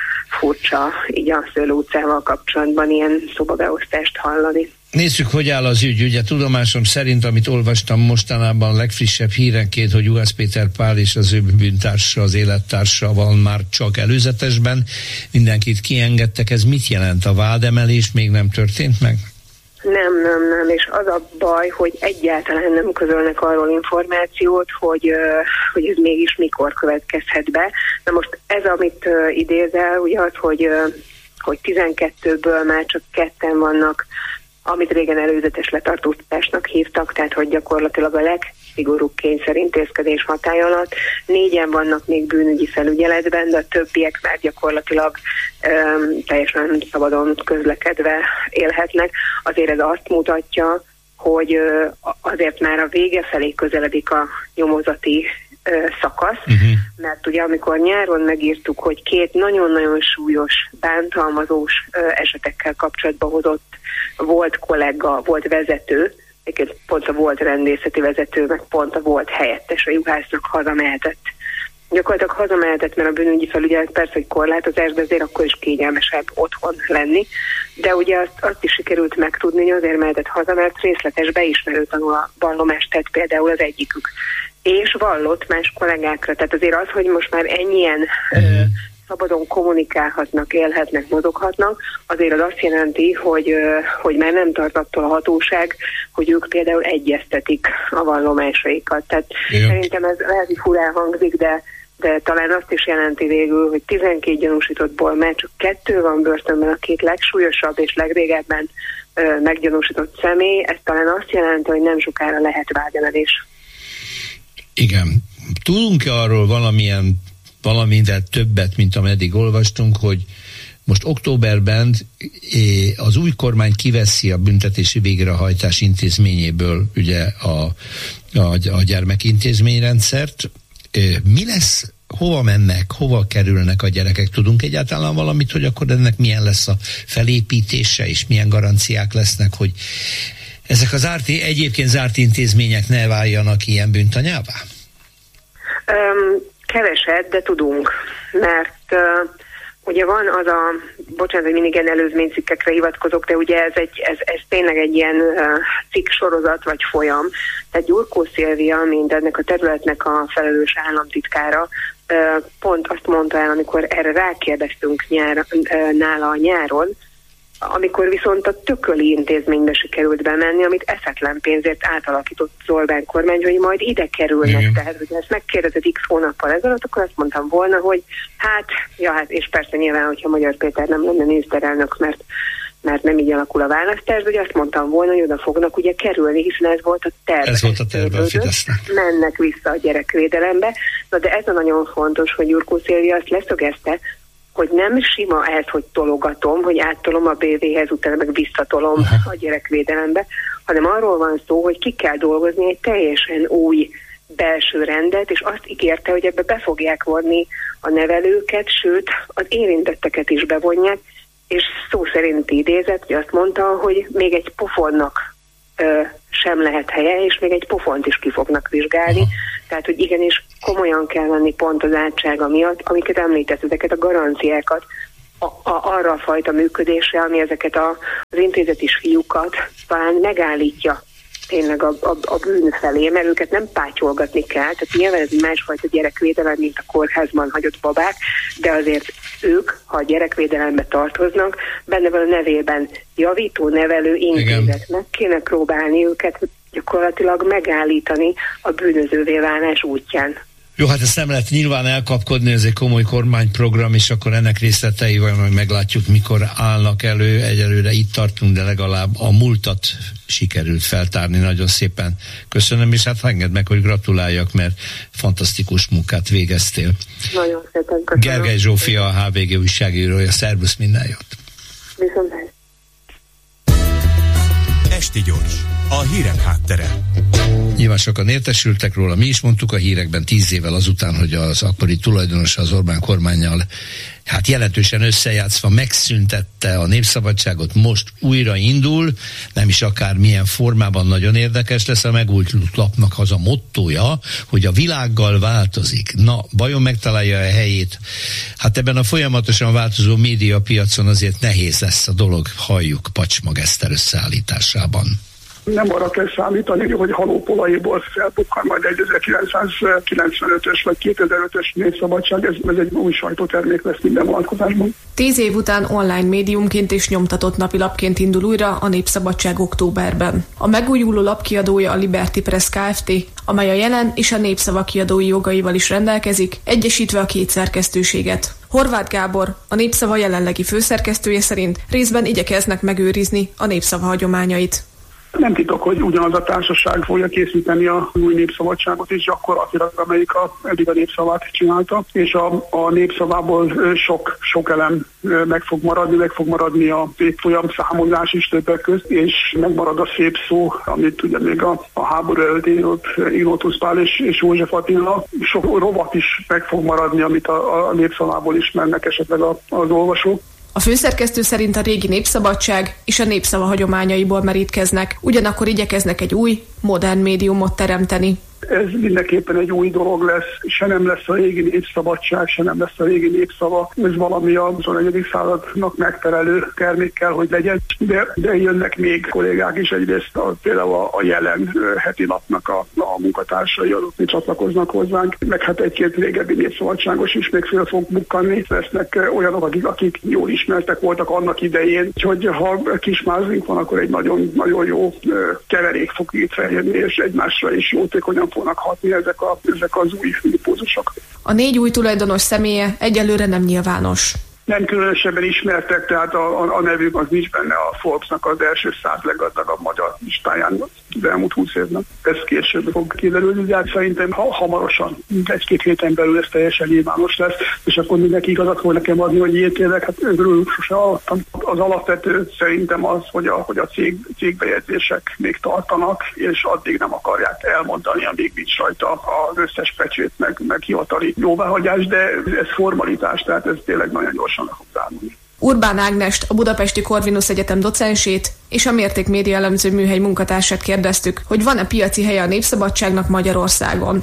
[SPEAKER 13] furcsa így a Szőlő utcával kapcsolatban ilyen szobabeosztást hallani.
[SPEAKER 9] Nézzük, hogy áll az ügy. Ugye tudomásom szerint, amit olvastam mostanában legfrissebb hírenként, hogy Juhász Péter Pál és az ő bűntársa, az élettársa van már csak előzetesben. Mindenkit kiengedtek. Ez mit jelent? A vádemelés még nem történt meg?
[SPEAKER 13] Nem, nem, nem, és az a baj, hogy egyáltalán nem közölnek arról információt, hogy, hogy ez mégis mikor következhet be. Na most ez, amit idézel, ugye az, hogy, hogy tizenkettőből már csak ketten vannak, amit régen előzetes letartóztatásnak hívtak, tehát hogy gyakorlatilag a legszigorúbb kényszerintézkedés hatály alatt. Négyen vannak még bűnügyi felügyeletben, de a többiek már gyakorlatilag um, teljesen szabadon közlekedve élhetnek. Azért ez azt mutatja, hogy uh, azért már a vége felé közeledik a nyomozati uh, szakasz, uh-huh. mert ugye amikor nyáron megírtuk, hogy két nagyon-nagyon súlyos, bántalmazós uh, esetekkel kapcsolatban hozott volt kollega, volt vezető, egyébként pont a volt rendészeti vezető, meg pont a volt helyettes a Juhásznak hazamehetett. Gyakorlatilag hazamehetett, mert a bűnügyi felügyelet persze, hogy korlátozás, de azért akkor is kényelmesebb otthon lenni. De ugye azt, azt is sikerült megtudni, hogy azért mehetett haza, mert részletes beismerő tanul a vallomást tett például az egyikük. És vallott más kollégákra. Tehát azért az, hogy most már ennyien mm. szabadon kommunikálhatnak, élhetnek, mozoghatnak, azért az azt jelenti, hogy, hogy már nem tart attól a hatóság, hogy ők például egyeztetik a vallomásaikat. Tehát Jö. szerintem ez lehet, hogy furán hangzik, de, de talán azt is jelenti végül, hogy tizenkét gyanúsítottból már csak kettő van börtönben, a két legsúlyosabb és legrégebben ö, meggyanúsított személy. Ez talán azt jelenti, hogy nem sokára lehet vádemelés.
[SPEAKER 9] Igen. Tudunk-e arról valamilyen valamivel többet, mint ameddig olvastunk, hogy most októberben az új kormány kiveszi a büntetési végrehajtás intézményéből ugye a, a, a gyermekintézményrendszert. Mi lesz, hova mennek, hova kerülnek a gyerekek? Tudunk egyáltalán valamit, hogy akkor ennek milyen lesz a felépítése, és milyen garanciák lesznek, hogy ezek az zárt, egyébként zárt intézmények ne váljanak ilyen bűntanyává?
[SPEAKER 13] Um. Keveset, de tudunk, mert uh, ugye van az a, bocsánat, hogy mindig ilyen előzménycikkekre hivatkozok, de ugye ez, egy, ez, ez tényleg egy ilyen uh, cikk sorozat vagy folyam. Tehát Gyurkó Szilvia, mint ennek a területnek a felelős államtitkára, uh, pont azt mondta el, amikor erre rákérdeztünk nyár, uh, nála a nyáron, amikor viszont a Tököli intézménybe sikerült bemenni, amit eszetlen pénzért átalakított Orbán kormány, hogy majd ide kerülnek. Igen. Tehát, hogy ezt megkérdezed x hónappal ezelőtt, akkor azt mondtam volna, hogy hát, ja, hát, és persze nyilván, hogyha Magyar Péter nem lenne miniszterelnök, mert mert nem így alakul a választás, de azt mondtam volna, hogy oda fognak ugye kerülni, hiszen ez volt a terv.
[SPEAKER 9] Ez volt a terv a Fidesznek.
[SPEAKER 13] Mennek vissza a gyerekvédelembe. Na de ez a nagyon fontos, hogy Gyurkó Szilvia azt leszögezte, hogy nem sima ez, hogy tologatom, hogy áttolom a bé vé-hez, utána meg visszatolom Aha. a gyerekvédelembe, hanem arról van szó, hogy ki kell dolgozni egy teljesen új belső rendet, és azt ígérte, hogy ebbe be fogják vonni a nevelőket, sőt, az érintetteket is bevonják, és szó szerint idézett, hogy azt mondta, hogy még egy pofonnak ö, sem lehet helye, és még egy pofont is ki fognak vizsgálni. Aha. Tehát, hogy igenis komolyan kell venni pont az átsága miatt, amiket említett, ezeket a garanciákat a, a, arra a fajta működésre, ami ezeket a, az intézeti fiúkat talán megállítja tényleg a, a, a bűn felé, mert őket nem pátyolgatni kell, tehát nyilván ez másfajta gyerekvédelem, mint a kórházban hagyott babák, de azért ők, ha a gyerekvédelembe tartoznak, benne van a nevében javító nevelő intézet. Meg kéne próbálni őket gyakorlatilag megállítani a bűnözővé válás útján.
[SPEAKER 9] Jó, hát ezt nem lehet nyilván elkapkodni, ez egy komoly kormányprogram, és akkor ennek részleteivel majd meglátjuk, mikor állnak elő. Egyelőre itt tartunk, de legalább a múltat sikerült feltárni. Nagyon szépen köszönöm, és hát engedd meg, hogy gratuláljak, mert fantasztikus munkát végeztél.
[SPEAKER 13] Nagyon szépen köszönöm.
[SPEAKER 9] Gergely Zsófia, a há vé gé újságírója. Szervusz, minden jót!
[SPEAKER 13] Viszont.
[SPEAKER 3] Esti Gyors, a hírek háttere.
[SPEAKER 9] Nyilván sokan értesültek róla, mi is mondtuk a hírekben tíz évvel azután, hogy az akkori tulajdonosa az Orbán kormánnyal hát jelentősen összejátszva megszüntette a Népszabadságot, most újra indul, nem is akár milyen formában, nagyon érdekes lesz. A megújult lapnak az a mottója, hogy a világgal változik. Na, vajon megtalálja a helyét? Hát ebben a folyamatosan változó médiapiacon azért nehéz lesz a dolog, halljuk Pacsmag Eszter összeállításában.
[SPEAKER 14] Nem arra kell számítani, hogy halópolaiból felbukkan majd egy ezerkilencszázkilencvenötös vagy kétezer-ötös Népszabadság, ez, ez egy új sajtótermék lesz minden vonatkozásban.
[SPEAKER 15] Tíz év után online médiumként és nyomtatott napilapként indul újra a Népszabadság októberben. A megújuló lap kiadója a Liberty Press Kft., amely a Jelen és a Népszava kiadói jogaival is rendelkezik, egyesítve a két szerkesztőséget. Horváth Gábor, a Népszava jelenlegi főszerkesztője szerint részben igyekeznek megőrizni a Népszava hagyományait.
[SPEAKER 14] Nem titok, hogy ugyanaz a társaság fogja készíteni a új Népszabadságot is gyakorlatilag, amelyik a, eddig a Népszavát csinálta, és a, a Népszavából sok, sok elem meg fog maradni, meg fog maradni a évfolyam számolás is többek közt, és megmarad a szép szó, amit ugye még a, a háború előtt írott Ignótusz Pál és, és József Attila, sok rovat is meg fog maradni, amit a, a Népszavából ismernek esetleg a, az olvasók.
[SPEAKER 15] A főszerkesztő szerint a régi Népszabadság és a Népszava hagyományaiból merítkeznek, ugyanakkor igyekeznek egy új, modern médiumot teremteni.
[SPEAKER 14] Ez mindenképpen egy új dolog lesz, se nem lesz a régi Népszabadság, se nem lesz a régi Népszava. Ez valami a huszonegyedik századnak megfelelő termék kell, hogy legyen. De, de jönnek még kollégák is, egyrészt a, például a, a Jelen heti lapnak a, a munkatársai, azok mi csatlakoznak hozzánk, meg hát egy-két régebbi Népszabadságos is még föl fog bukkanni. Lesznek olyanok, akik, akik jól ismertek voltak annak idején, hogy ha kismázink van, akkor egy nagyon, nagyon jó keverék fog itt feljönni, és egymásra is jótékonyan fognak hatni ezek, a, ezek az új impulzusok.
[SPEAKER 15] A négy új tulajdonos személye egyelőre nem nyilvános.
[SPEAKER 14] Nem különösebben ismertek, tehát a, a, a nevük az nincs benne a Forbes-nak az első száz leggazdagabb magyar listáján az elmúlt húsz évben. Ez később fog kiderülni, de hát szerintem ha, hamarosan, egy-két héten belül ez teljesen nyilvános lesz, és akkor mindenki igazat fog nekem adni, hogy ilyet tényleg, hát örülünk sose hallottam. Az alapvető szerintem az, hogy a, hogy a cég, cégbejegyzések még tartanak, és addig nem akarják elmondani, amíg nincs rajta az összes pecsét, meg, meg hivatali jóváhagyás, de ez formalitás, tehát ez tényleg nagyon gyors.
[SPEAKER 15] Urbán Ágnest, a Budapesti Corvinus Egyetem docensét és a Mérték Média Elemző Műhely munkatársát kérdeztük, hogy van-e piaci helye a Népszabadságnak Magyarországon.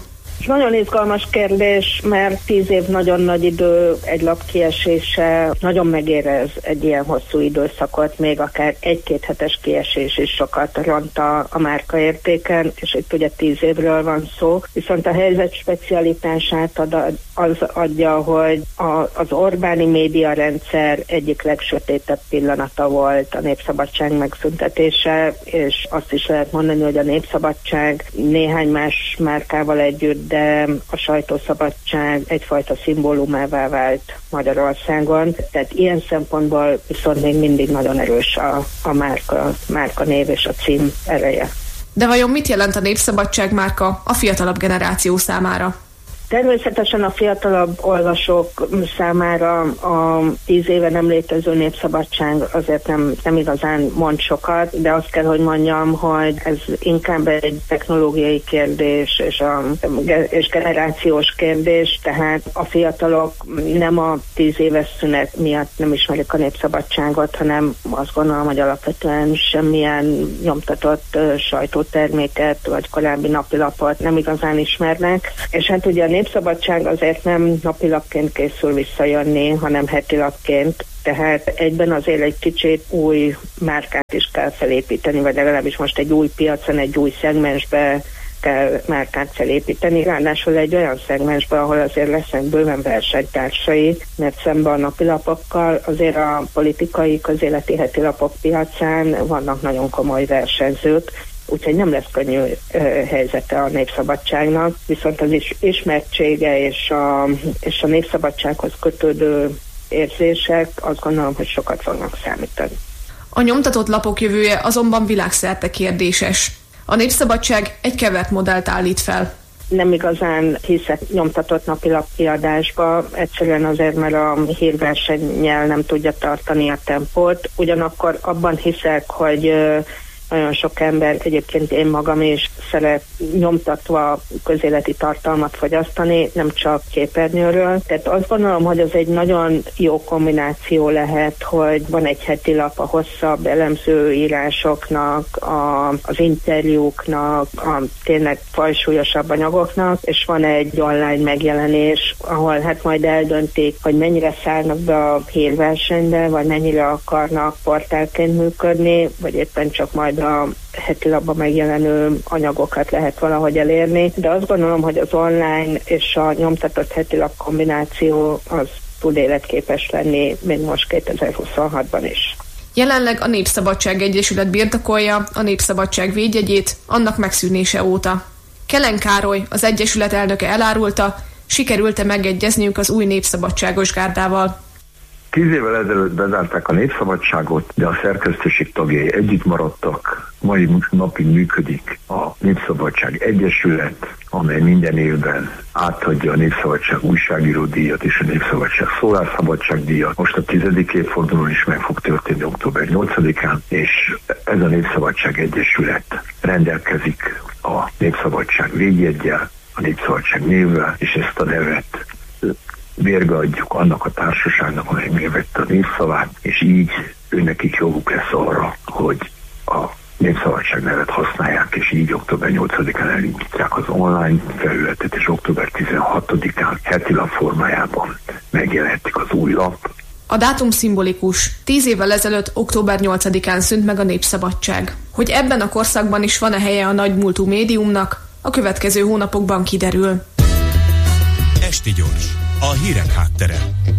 [SPEAKER 16] Nagyon izgalmas kérdés, mert tíz év nagyon nagy idő, egy lap kiesése, nagyon megérez egy ilyen hosszú időszakot, még akár egy-két hetes kiesés is sokat ront a, a márkaértéken, és itt ugye tíz évről van szó. Viszont a helyzet specialitását ad, az adja, hogy a, az Orbáni médiarendszer egyik legsötétebb pillanata volt a Népszabadság megszüntetése, és azt is lehet mondani, hogy a Népszabadság néhány más márkával együtt, de a sajtószabadság egyfajta szimbólumává vált Magyarországon. Tehát ilyen szempontból viszont még mindig nagyon erős a, a márka, márka név és a cím ereje.
[SPEAKER 15] De vajon mit jelent a Népszabadság márka a fiatalabb generáció számára?
[SPEAKER 16] Természetesen a fiatalabb olvasók számára a tíz éve nem létező Népszabadság azért nem, nem igazán mond sokat, de azt kell, hogy mondjam, hogy ez inkább egy technológiai kérdés és, a, és generációs kérdés, tehát a fiatalok nem a tíz éves szünet miatt nem ismerik a Népszabadságot, hanem azt gondolom, hogy alapvetően semmilyen nyomtatott sajtóterméket vagy korábbi napilapot nem igazán ismernek, és hát ugye a Népszabadság azért nem napilapként készül visszajönni, hanem hetilapként, tehát egyben azért egy kicsit új márkát is kell felépíteni, vagy legalábbis most egy új piacon, egy új szegmensbe kell márkát felépíteni, ráadásul egy olyan szegmensbe, ahol azért lesznek bőven versenytársai, mert szemben a napilapokkal azért a politikai, közéleti hetilapok piacán vannak nagyon komoly versenyzők, úgyhogy nem lesz könnyű uh, helyzete a Népszabadságnak, viszont az is ismertsége és a, és a Népszabadsághoz kötődő érzések azt gondolom, hogy sokat fognak számítani.
[SPEAKER 15] A nyomtatott lapok jövője azonban világszerte kérdéses. A Népszabadság egy kevert modellt állít fel.
[SPEAKER 16] Nem igazán hiszek nyomtatott napilapkiadásba, egyszerűen azért, mert a hírversennyel nem tudja tartani a tempót. Ugyanakkor abban hiszek, hogy uh, nagyon sok ember, egyébként én magam is szeret nyomtatva közéleti tartalmat fogyasztani, nem csak képernyőről. Tehát azt gondolom, hogy az egy nagyon jó kombináció lehet, hogy van egy heti lap a hosszabb elemzőírásoknak, a, az interjúknak, a tényleg fajsúlyosabb anyagoknak, és van egy online megjelenés, ahol hát majd eldöntik, hogy mennyire szállnak be a hírversenybe, vagy mennyire akarnak portálként működni, vagy éppen csak majd a heti lapban megjelenő anyagokat lehet valahogy elérni, de azt gondolom, hogy az online és a nyomtatott heti lap kombináció az tud életképes lenni még most kétezer-huszonhatban is.
[SPEAKER 15] Jelenleg a Népszabadság Egyesület birtokolja a Népszabadság védjegyét annak megszűnése óta. Kellen Károly, az Egyesület elnöke elárulta, sikerült-e megegyezniük az új népszabadságos gárdával.
[SPEAKER 17] Tíz évvel ezelőtt bezárták a Népszabadságot, de a szerkesztőség tagjai együtt maradtak. Mai napig működik a Népszabadság Egyesület, amely minden évben átadja a Népszabadság újságíró díjat és a Népszabadság szólásszabadság díjat. Most a tizedik évfordulón is meg fog történni október nyolcadikán, és ez a Népszabadság Egyesület rendelkezik a Népszabadság védjeggyel, a Népszabadság névvel, és ezt a nevet vérbe adjuk annak a társaságnak, amely megvette a népszavát, és így őnekik joguk lesz arra, hogy a Népszabadság nevet használják, és így október nyolcadikán elindítják az online felületet, és október tizenhatodikán heti lap formájában megjelenhetik az új lap.
[SPEAKER 15] A dátum szimbolikus. Tíz évvel ezelőtt október nyolcadikán szűnt meg a Népszabadság. Hogy ebben a korszakban is van-e helye a nagymúltú médiumnak, a következő hónapokban kiderül.
[SPEAKER 3] Esti gyors. A hírek háttere.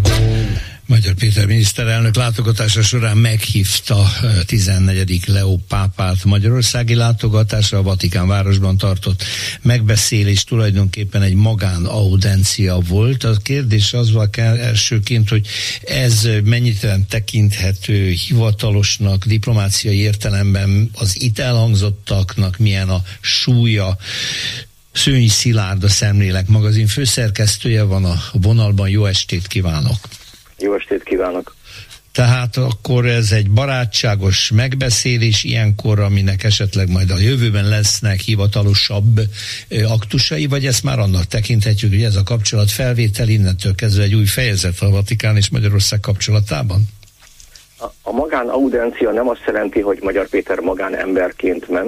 [SPEAKER 9] Magyar Péter miniszterelnök látogatása során meghívta tizennegyedik Leó pápát magyarországi látogatásra, a Vatikán városban tartott megbeszélés tulajdonképpen egy magánaudencia volt. A kérdés az volt elsőként, hogy ez mennyire tekinthető hivatalosnak, diplomáciai értelemben az itt elhangzottaknak, milyen a súlya. Szőnyi Szilárd, a Szemlélek magazin főszerkesztője van a vonalban. Jó estét kívánok!
[SPEAKER 18] Jó estét kívánok!
[SPEAKER 9] Tehát akkor ez egy barátságos megbeszélés ilyenkor, aminek esetleg majd a jövőben lesznek hivatalosabb aktusai, vagy ezt már annak tekinthetjük, hogy ez a kapcsolat felvétel innentől kezdve egy új fejezet a Vatikán és Magyarország kapcsolatában?
[SPEAKER 18] A, a magánaudencia nem azt jelenti, hogy Magyar Péter magánemberként ment,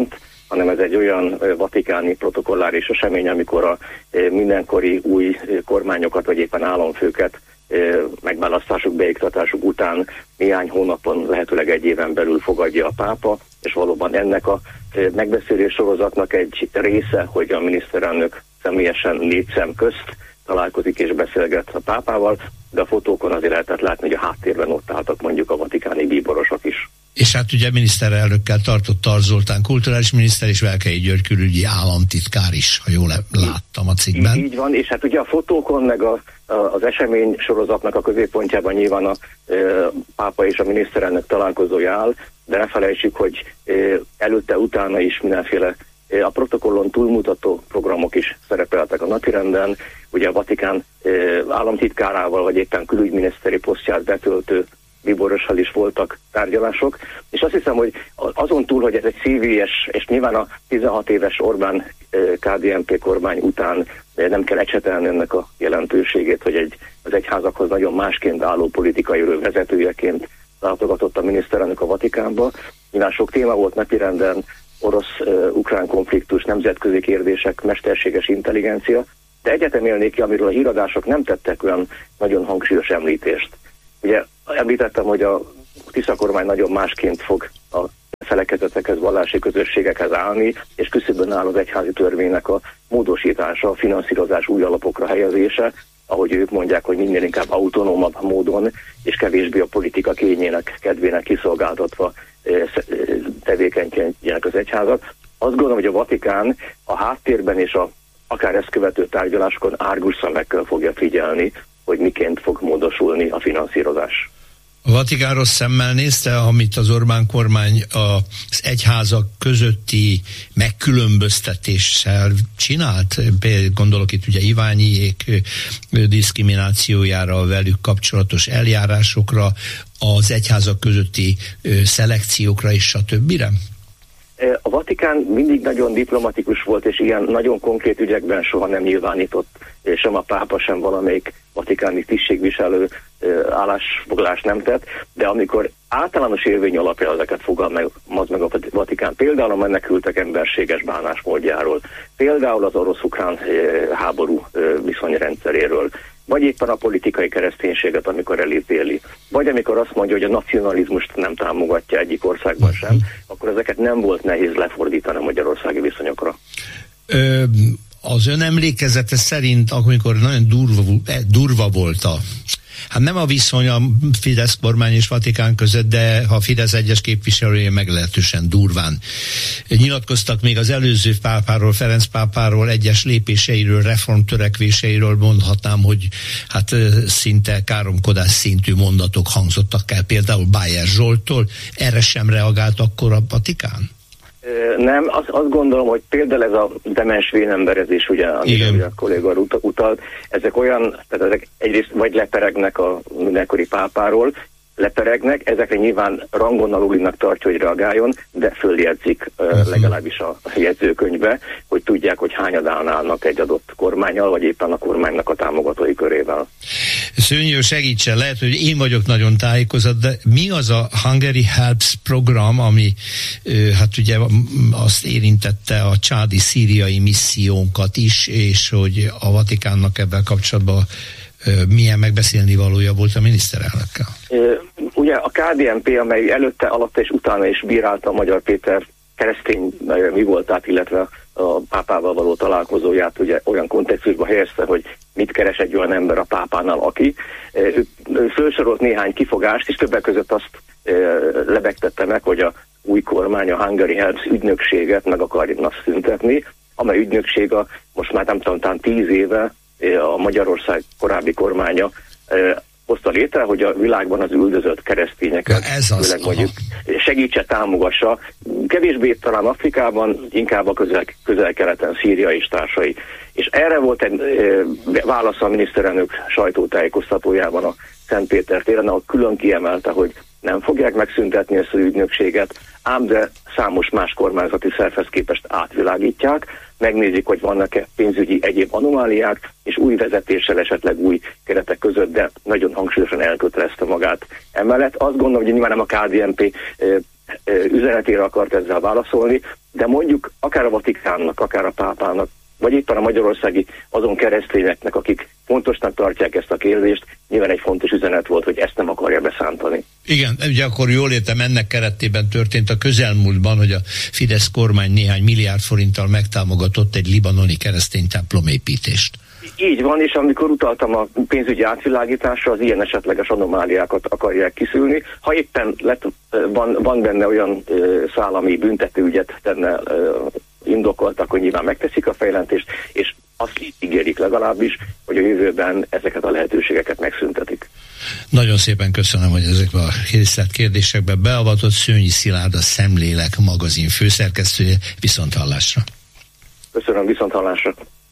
[SPEAKER 18] hanem ez egy olyan vatikáni protokolláris esemény, amikor a mindenkori új kormányokat, vagy éppen államfőket megválasztásuk, beiktatásuk után néhány hónapon, lehetőleg egy éven belül fogadja a pápa, és valóban ennek a megbeszélés sorozatnak egy része, hogy a miniszterelnök személyesen négy szem közt találkozik és beszélget a pápával, de a fotókon azért lehetett látni, hogy a háttérben ott álltak mondjuk a vatikáni bíborosok is.
[SPEAKER 9] És hát ugye miniszterelnökkel tartott Tarts Zoltán kulturális miniszter és Velkei György külügyi államtitkár is, ha jól láttam a cikkben.
[SPEAKER 18] Így, így van, és hát ugye a fotókon meg a, a, az esemény sorozatnak a középpontjában nyilván a e, pápa és a miniszterelnök találkozója áll, de ne felejtsük, hogy e, előtte-utána is mindenféle e, a protokollon túlmutató programok is szerepeltek a napirenden. Ugye a Vatikán e, államtitkárával, vagy éppen külügyminiszteri posztját betöltő bíborossal is voltak tárgyalások, és azt hiszem, hogy azon túl, hogy ez egy szívélyes, és nyilván a tizenhat éves Orbán ká dé en pé kormány után nem kell ecsetelni ennek a jelentőségét, hogy egy, az egyházakhoz nagyon másként álló politikai vezetőjeként látogatott a miniszterelnök a Vatikánba. Nyilván sok téma volt napirenden, orosz-ukrán konfliktus, nemzetközi kérdések, mesterséges intelligencia, de egyetem élnék ki, amiről a híradások nem tettek olyan nagyon hangsúlyos említést. Ugye említettem, hogy a Tisza kormány nagyon másként fog a felekezetekhez, vallási közösségekhez állni, és küszöbön áll az egyházi törvénynek a módosítása, a finanszírozás új alapokra helyezése, ahogy ők mondják, hogy minél inkább autonómabb módon, és kevésbé a politika kényének, kedvének kiszolgáltatva tevékenykedjenek az egyházak. Azt gondolom, hogy a Vatikán a háttérben és a akár ezt követő tárgyalásokon árgus szemekkel fogja figyelni, hogy miként fog módosulni a finanszírozás.
[SPEAKER 9] A Vatikán rossz szemmel nézte, amit az Orbán kormány az egyházak közötti megkülönböztetéssel csinált. Gondolok itt ugye Iványiék diszkriminációjára, a velük kapcsolatos eljárásokra, az egyházak közötti szelekciókra és stb.
[SPEAKER 18] A Vatikán mindig nagyon diplomatikus volt, és ilyen nagyon konkrét ügyekben soha nem nyilvánított sem a pápa, sem valamelyik vatikáni tisztségviselő állásfoglalást nem tett, de amikor általános érvény alapján ezeket fogalmaz meg a Vatikán, például a menekültek emberséges bánásmódjáról, például az orosz-ukrán háború viszonyrendszeréről, vagy éppen a politikai kereszténységet, amikor elítéli, vagy amikor azt mondja, hogy a nacionalizmust nem támogatja egyik országban sem, akkor ezeket nem volt nehéz lefordítani a magyarországi viszonyokra.
[SPEAKER 9] Ö, az ön emlékezete szerint, amikor nagyon durva, durva volt a hát nem a viszony a Fidesz kormány és Vatikán között, de ha Fidesz egyes képviselője meglehetősen durván nyilatkoztak még az előző pápáról, Ferenc pápáról, egyes lépéseiről, reformtörekvéseiről, mondhatnám, hogy hát szinte káromkodás szintű mondatok hangzottak el, például Bájer Zsolttól. Erre sem reagált akkor a Vatikán?
[SPEAKER 18] Nem, azt, azt gondolom, hogy például ez a demens vénemberezés, ugye, amire a kolléga utalt, ezek olyan, tehát ezek egyrészt vagy leperegnek a mindenkori pápáról, leperegnek, ezekre nyilván rangon alulinak tartja, hogy reagáljon, de följegyzik uh, legalábbis a jegyzőkönyvbe, hogy tudják, hogy hányadán állnak egy adott kormánnyal, vagy éppen a kormánynak a támogatói körével.
[SPEAKER 9] Szőnyő, segítsen, lehet, hogy én vagyok nagyon tájékozott, de mi az a Hungary Helps program, ami hát ugye azt érintette a csádi szíriai missziónkat is, és hogy a Vatikánnak ebben kapcsolatban milyen megbeszélni valója volt a miniszterelnökkel?
[SPEAKER 18] Ugye a ká dé en pé, amely előtte, alatta és utána is bírálta a Magyar Péter keresztény mi voltát, illetve a pápával való találkozóját, ugye olyan kontextusba helyezte, hogy mit keres egy olyan ember a pápánál, aki. Ő, ő felsorolt néhány kifogást, és többek között azt e, lebegtette meg, hogy a új kormány, a Hungary Helps ügynökséget meg akarja szüntetni, amely ügynökség a, most már nem tudom, talán tíz éve a Magyarország korábbi kormánya e, hozta létre, hogy a világban az üldözött keresztényeket főleg mondjuk segítse, támogassa. Kevésbé talán Afrikában, inkább a közel, közel-keleten, Szíria és társai. És erre volt egy e, válasz a miniszterelnök sajtótájékoztatójában a Szentpéter téren, ahol külön kiemelte, hogy nem fogják megszüntetni ezt az ügynökséget, ám de számos más kormányzati szervhez képest átvilágítják, megnézik, hogy vannak-e pénzügyi egyéb anomáliák, és új vezetéssel, esetleg új keretek között, de nagyon hangsúlyosan elkötelezte magát. Emellett azt gondolom, hogy nyilván nem a ká dé en pé üzenetére akart ezzel válaszolni, de mondjuk akár a Vatikánnak, akár a pápának, vagy éppen a magyarországi azon keresztényeknek, akik fontosnak tartják ezt a kérdést, nyilván egy fontos üzenet volt, hogy ezt nem akarja beszántani.
[SPEAKER 9] Igen, ugye akkor jól értem, ennek keretében történt a közelmúltban, hogy a Fidesz kormány néhány milliárd forinttal megtámogatott egy libanoni keresztény templomépítést.
[SPEAKER 18] Így van, és amikor utaltam a pénzügyi átvilágításra, az ilyen esetleges anomáliákat akarják kiszűrni. Ha éppen lett, van, van benne olyan ö, szál, ami büntetőügyet tenne ö, indokolt, akkor nyilván megteszik a fejlentést, és azt ígérik legalábbis, hogy a jövőben ezeket a lehetőségeket megszüntetik.
[SPEAKER 9] Nagyon szépen köszönöm, hogy ezekbe a részlet kérdésekbe beavatott. Szőnyi Szilárd, a Szemlélek magazin főszerkesztője. Viszonthallásra.
[SPEAKER 18] Köszönöm, viszonthallásra.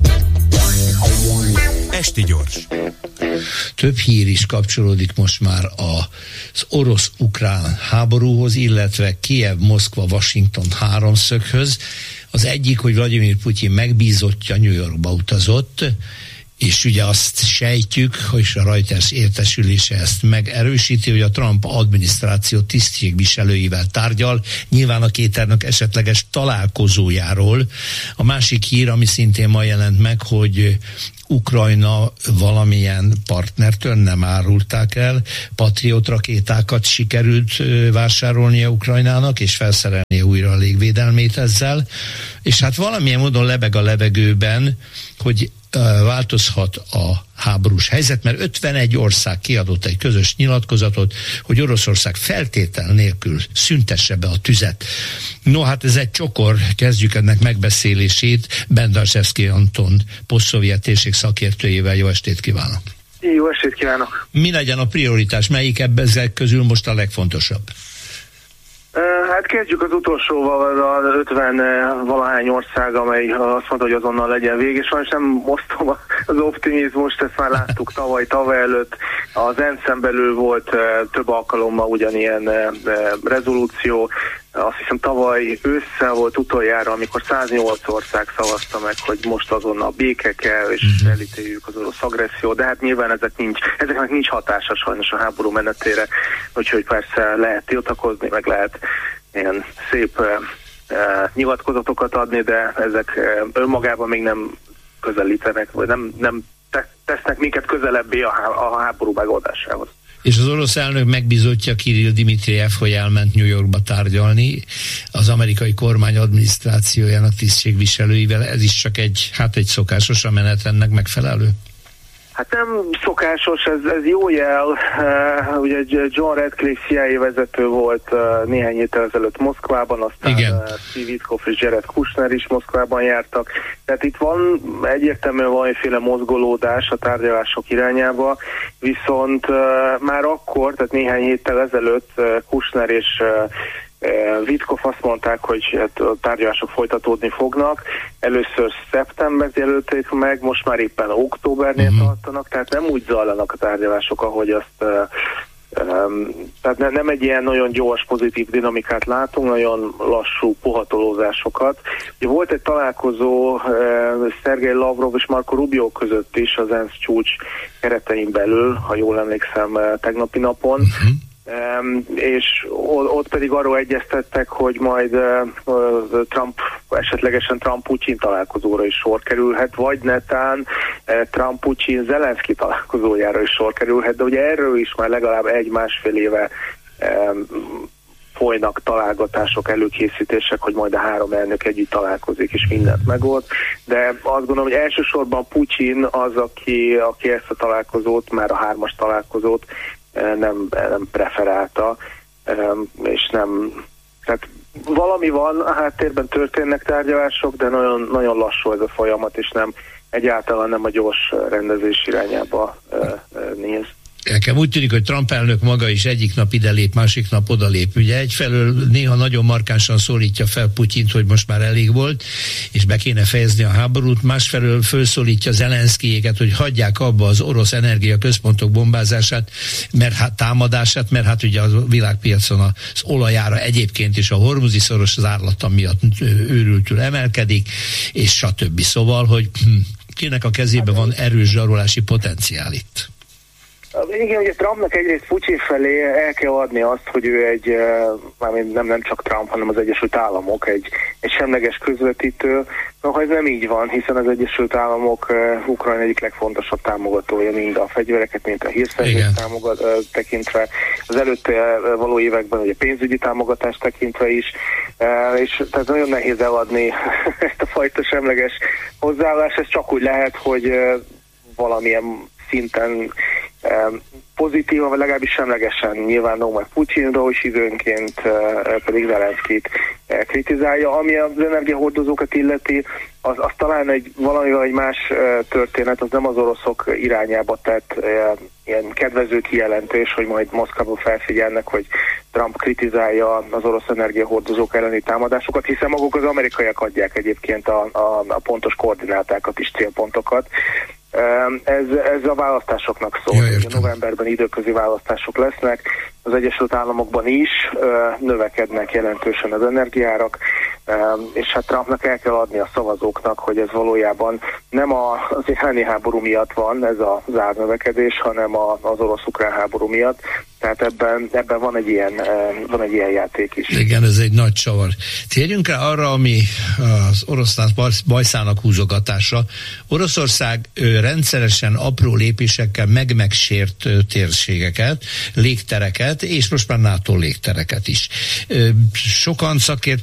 [SPEAKER 3] Esti gyors.
[SPEAKER 9] Több hír is kapcsolódik most már az orosz-ukrán háborúhoz, illetve Kijev-Moszkva-Washington háromszöghöz. Az egyik, hogy Vladimir Putyin megbízottja New Yorkba utazott, és ugye azt sejtjük, hogy a Reuters értesülése ezt megerősíti, hogy a Trump adminisztráció tisztségviselőivel tárgyal, nyilván a két elnök esetleges találkozójáról. A másik hír, ami szintén ma jelent meg, hogy Ukrajna valamilyen partnertől, nem árulták el, Patriot rakétákat sikerült vásárolnia Ukrajnának, és felszerelnie újra a légvédelmét ezzel, és hát valamilyen módon lebeg a levegőben, hogy változhat a háborús helyzet, mert ötvenegy ország kiadott egy közös nyilatkozatot, hogy Oroszország feltétel nélkül szüntesse be a tüzet. No, hát ez egy csokor, kezdjük ennek megbeszélését Bendarsevszky Anton, posztszovjet térség szakértőjével. Jó estét kívánok!
[SPEAKER 12] Jó estét kívánok!
[SPEAKER 9] Mi legyen a prioritás? Melyik ebben ezek közül most a legfontosabb?
[SPEAKER 12] Hát kezdjük az utolsóval, az ötven valahány ország, amely azt mondta, hogy azonnal legyen vége. Sajnos nem osztom az optimizmust, ezt már láttuk tavaly, tavaly előtt. Az ENSZ-en belül volt több alkalommal ugyanilyen rezolúció. Azt hiszem tavaly ősszel volt utoljára, amikor száznyolc ország szavazta meg, hogy most azonnal béke kell, és uh-huh. elítéljük az orosz agressziót, de hát nyilván ezek nincs, ezeknek nincs hatása sajnos a háború menetére, úgyhogy persze lehet tiltakozni, meg lehet ilyen szép uh, uh, nyilatkozatokat adni, de ezek uh, önmagában még nem közelítenek, vagy nem, nem te- tesznek minket közelebbé a, há- a háború megoldásához.
[SPEAKER 9] És az orosz elnök megbízottja Kirill Dmitrijev, hogy elment New Yorkba tárgyalni az amerikai kormány adminisztrációjának tisztségviselőivel. Ez is csak egy, hát egy szokásos a menetrendnek megfelelő?
[SPEAKER 12] Hát nem szokásos, ez, ez jó jel. Uh, ugye John Radcliffe C I A vezető volt uh, néhány héttel ezelőtt Moszkvában, aztán uh, Steve Witkoff és Jared Kushner is Moszkvában jártak. Tehát itt van egyértelműen valamiféle mozgolódás a tárgyalások irányába, viszont uh, már akkor, tehát néhány héttel ezelőtt uh, Kushner és uh, Witkoff azt mondták, hogy hát a tárgyalások folytatódni fognak. Először szeptembert jelölték meg, most már éppen októbernél uh-huh. tartanak, tehát nem úgy zajlanak a tárgyalások, ahogy azt uh, um, tehát ne, nem egy ilyen nagyon gyors, pozitív dinamikát látunk, nagyon lassú puhatolózásokat. Ugye volt egy találkozó uh, Szergej Lavrov és Marco Rubio között is az ENSZ csúcs keretein belül, ha jól emlékszem, uh, tegnapi napon. Uh-huh. Um, és ott pedig arról egyeztettek, hogy majd uh, Trump, esetlegesen Trump-Putyin találkozóra is sor kerülhet, vagy netán uh, Trump-Putyin Zelenszky találkozójára is sor kerülhet, de ugye erről is már legalább egy-másfél éve um, folynak találgatások, előkészítések, hogy majd a három elnök együtt találkozik és mindent megold, de azt gondolom, hogy elsősorban Putyin az, aki, aki ezt a találkozót, már a hármas találkozót nem, nem preferálta, és nem, tehát valami van, a háttérben történnek tárgyalások, de nagyon, nagyon lassú ez a folyamat, és nem, egyáltalán nem a gyors rendezés irányába néz.
[SPEAKER 9] Nekem úgy tűnik, hogy Trump elnök maga is egyik nap ide lép, másik nap oda lép. Ugye egyfelől néha nagyon markánsan szólítja fel Putyint, hogy most már elég volt, és be kéne fejezni a háborút, másfelől felszólítja Zelenszkijéket, hogy hagyják abba az orosz energiaközpontok bombázását, mert hát támadását, mert hát ugye a világpiacon az olajára egyébként is a hormuzi szoros zárlata miatt őrültül emelkedik, és stb. Szóval, hogy kinek a kezében van erős zsarolási potenciál itt?
[SPEAKER 11] Igen, ugye Trumpnak egyrészt Putyin felé el kell adni azt, hogy ő egy, nem, nem csak Trump, hanem az Egyesült Államok egy, egy semleges közvetítő. Noha ez nem így van, hiszen az Egyesült Államok uh, Ukrajna egyik legfontosabb támogatója, mind a fegyvereket, mind a hírszerzést támogat, uh, tekintve, az előtte uh, való években ugye pénzügyi támogatást tekintve is, uh, és tehát nagyon nehéz eladni ezt a fajta semleges hozzáállást, ez csak úgy lehet, hogy uh, valamilyen szinten um, pozitívan, vagy legalábbis semlegesen nyilvánul majd Putyinról is időnként, uh, pedig Zelenszkit uh, kritizálja. Ami az energiahordozókat illeti, az, az talán egy valamivel egy más uh, történet, az nem az oroszok irányába tett uh, ilyen kedvező kijelentés, hogy majd Moszkvából felfigyelnek, hogy Trump kritizálja az orosz energiahordozók elleni támadásokat, hiszen maguk az amerikaiak adják egyébként a, a, a pontos koordinátákat is, célpontokat. Ez, ez a választásoknak szól. Ja, novemberben időközi választások lesznek, az Egyesült Államokban is növekednek jelentősen az energiárak, és hát Trumpnak el kell adni a szavazóknak, hogy ez valójában nem az iráni háború miatt van ez az árnövekedés, hanem az orosz-ukrán háború miatt. Tehát ebben, ebben van, egy ilyen, van egy ilyen játék is.
[SPEAKER 9] Igen, ez egy nagy csavar. Térjünk rá arra, ami az oroszlán bajszának húzogatása. Oroszország rendszeresen apró lépésekkel meg-megsért térségeket, légtereket, és most már NATO légtereket is. Sokan szakért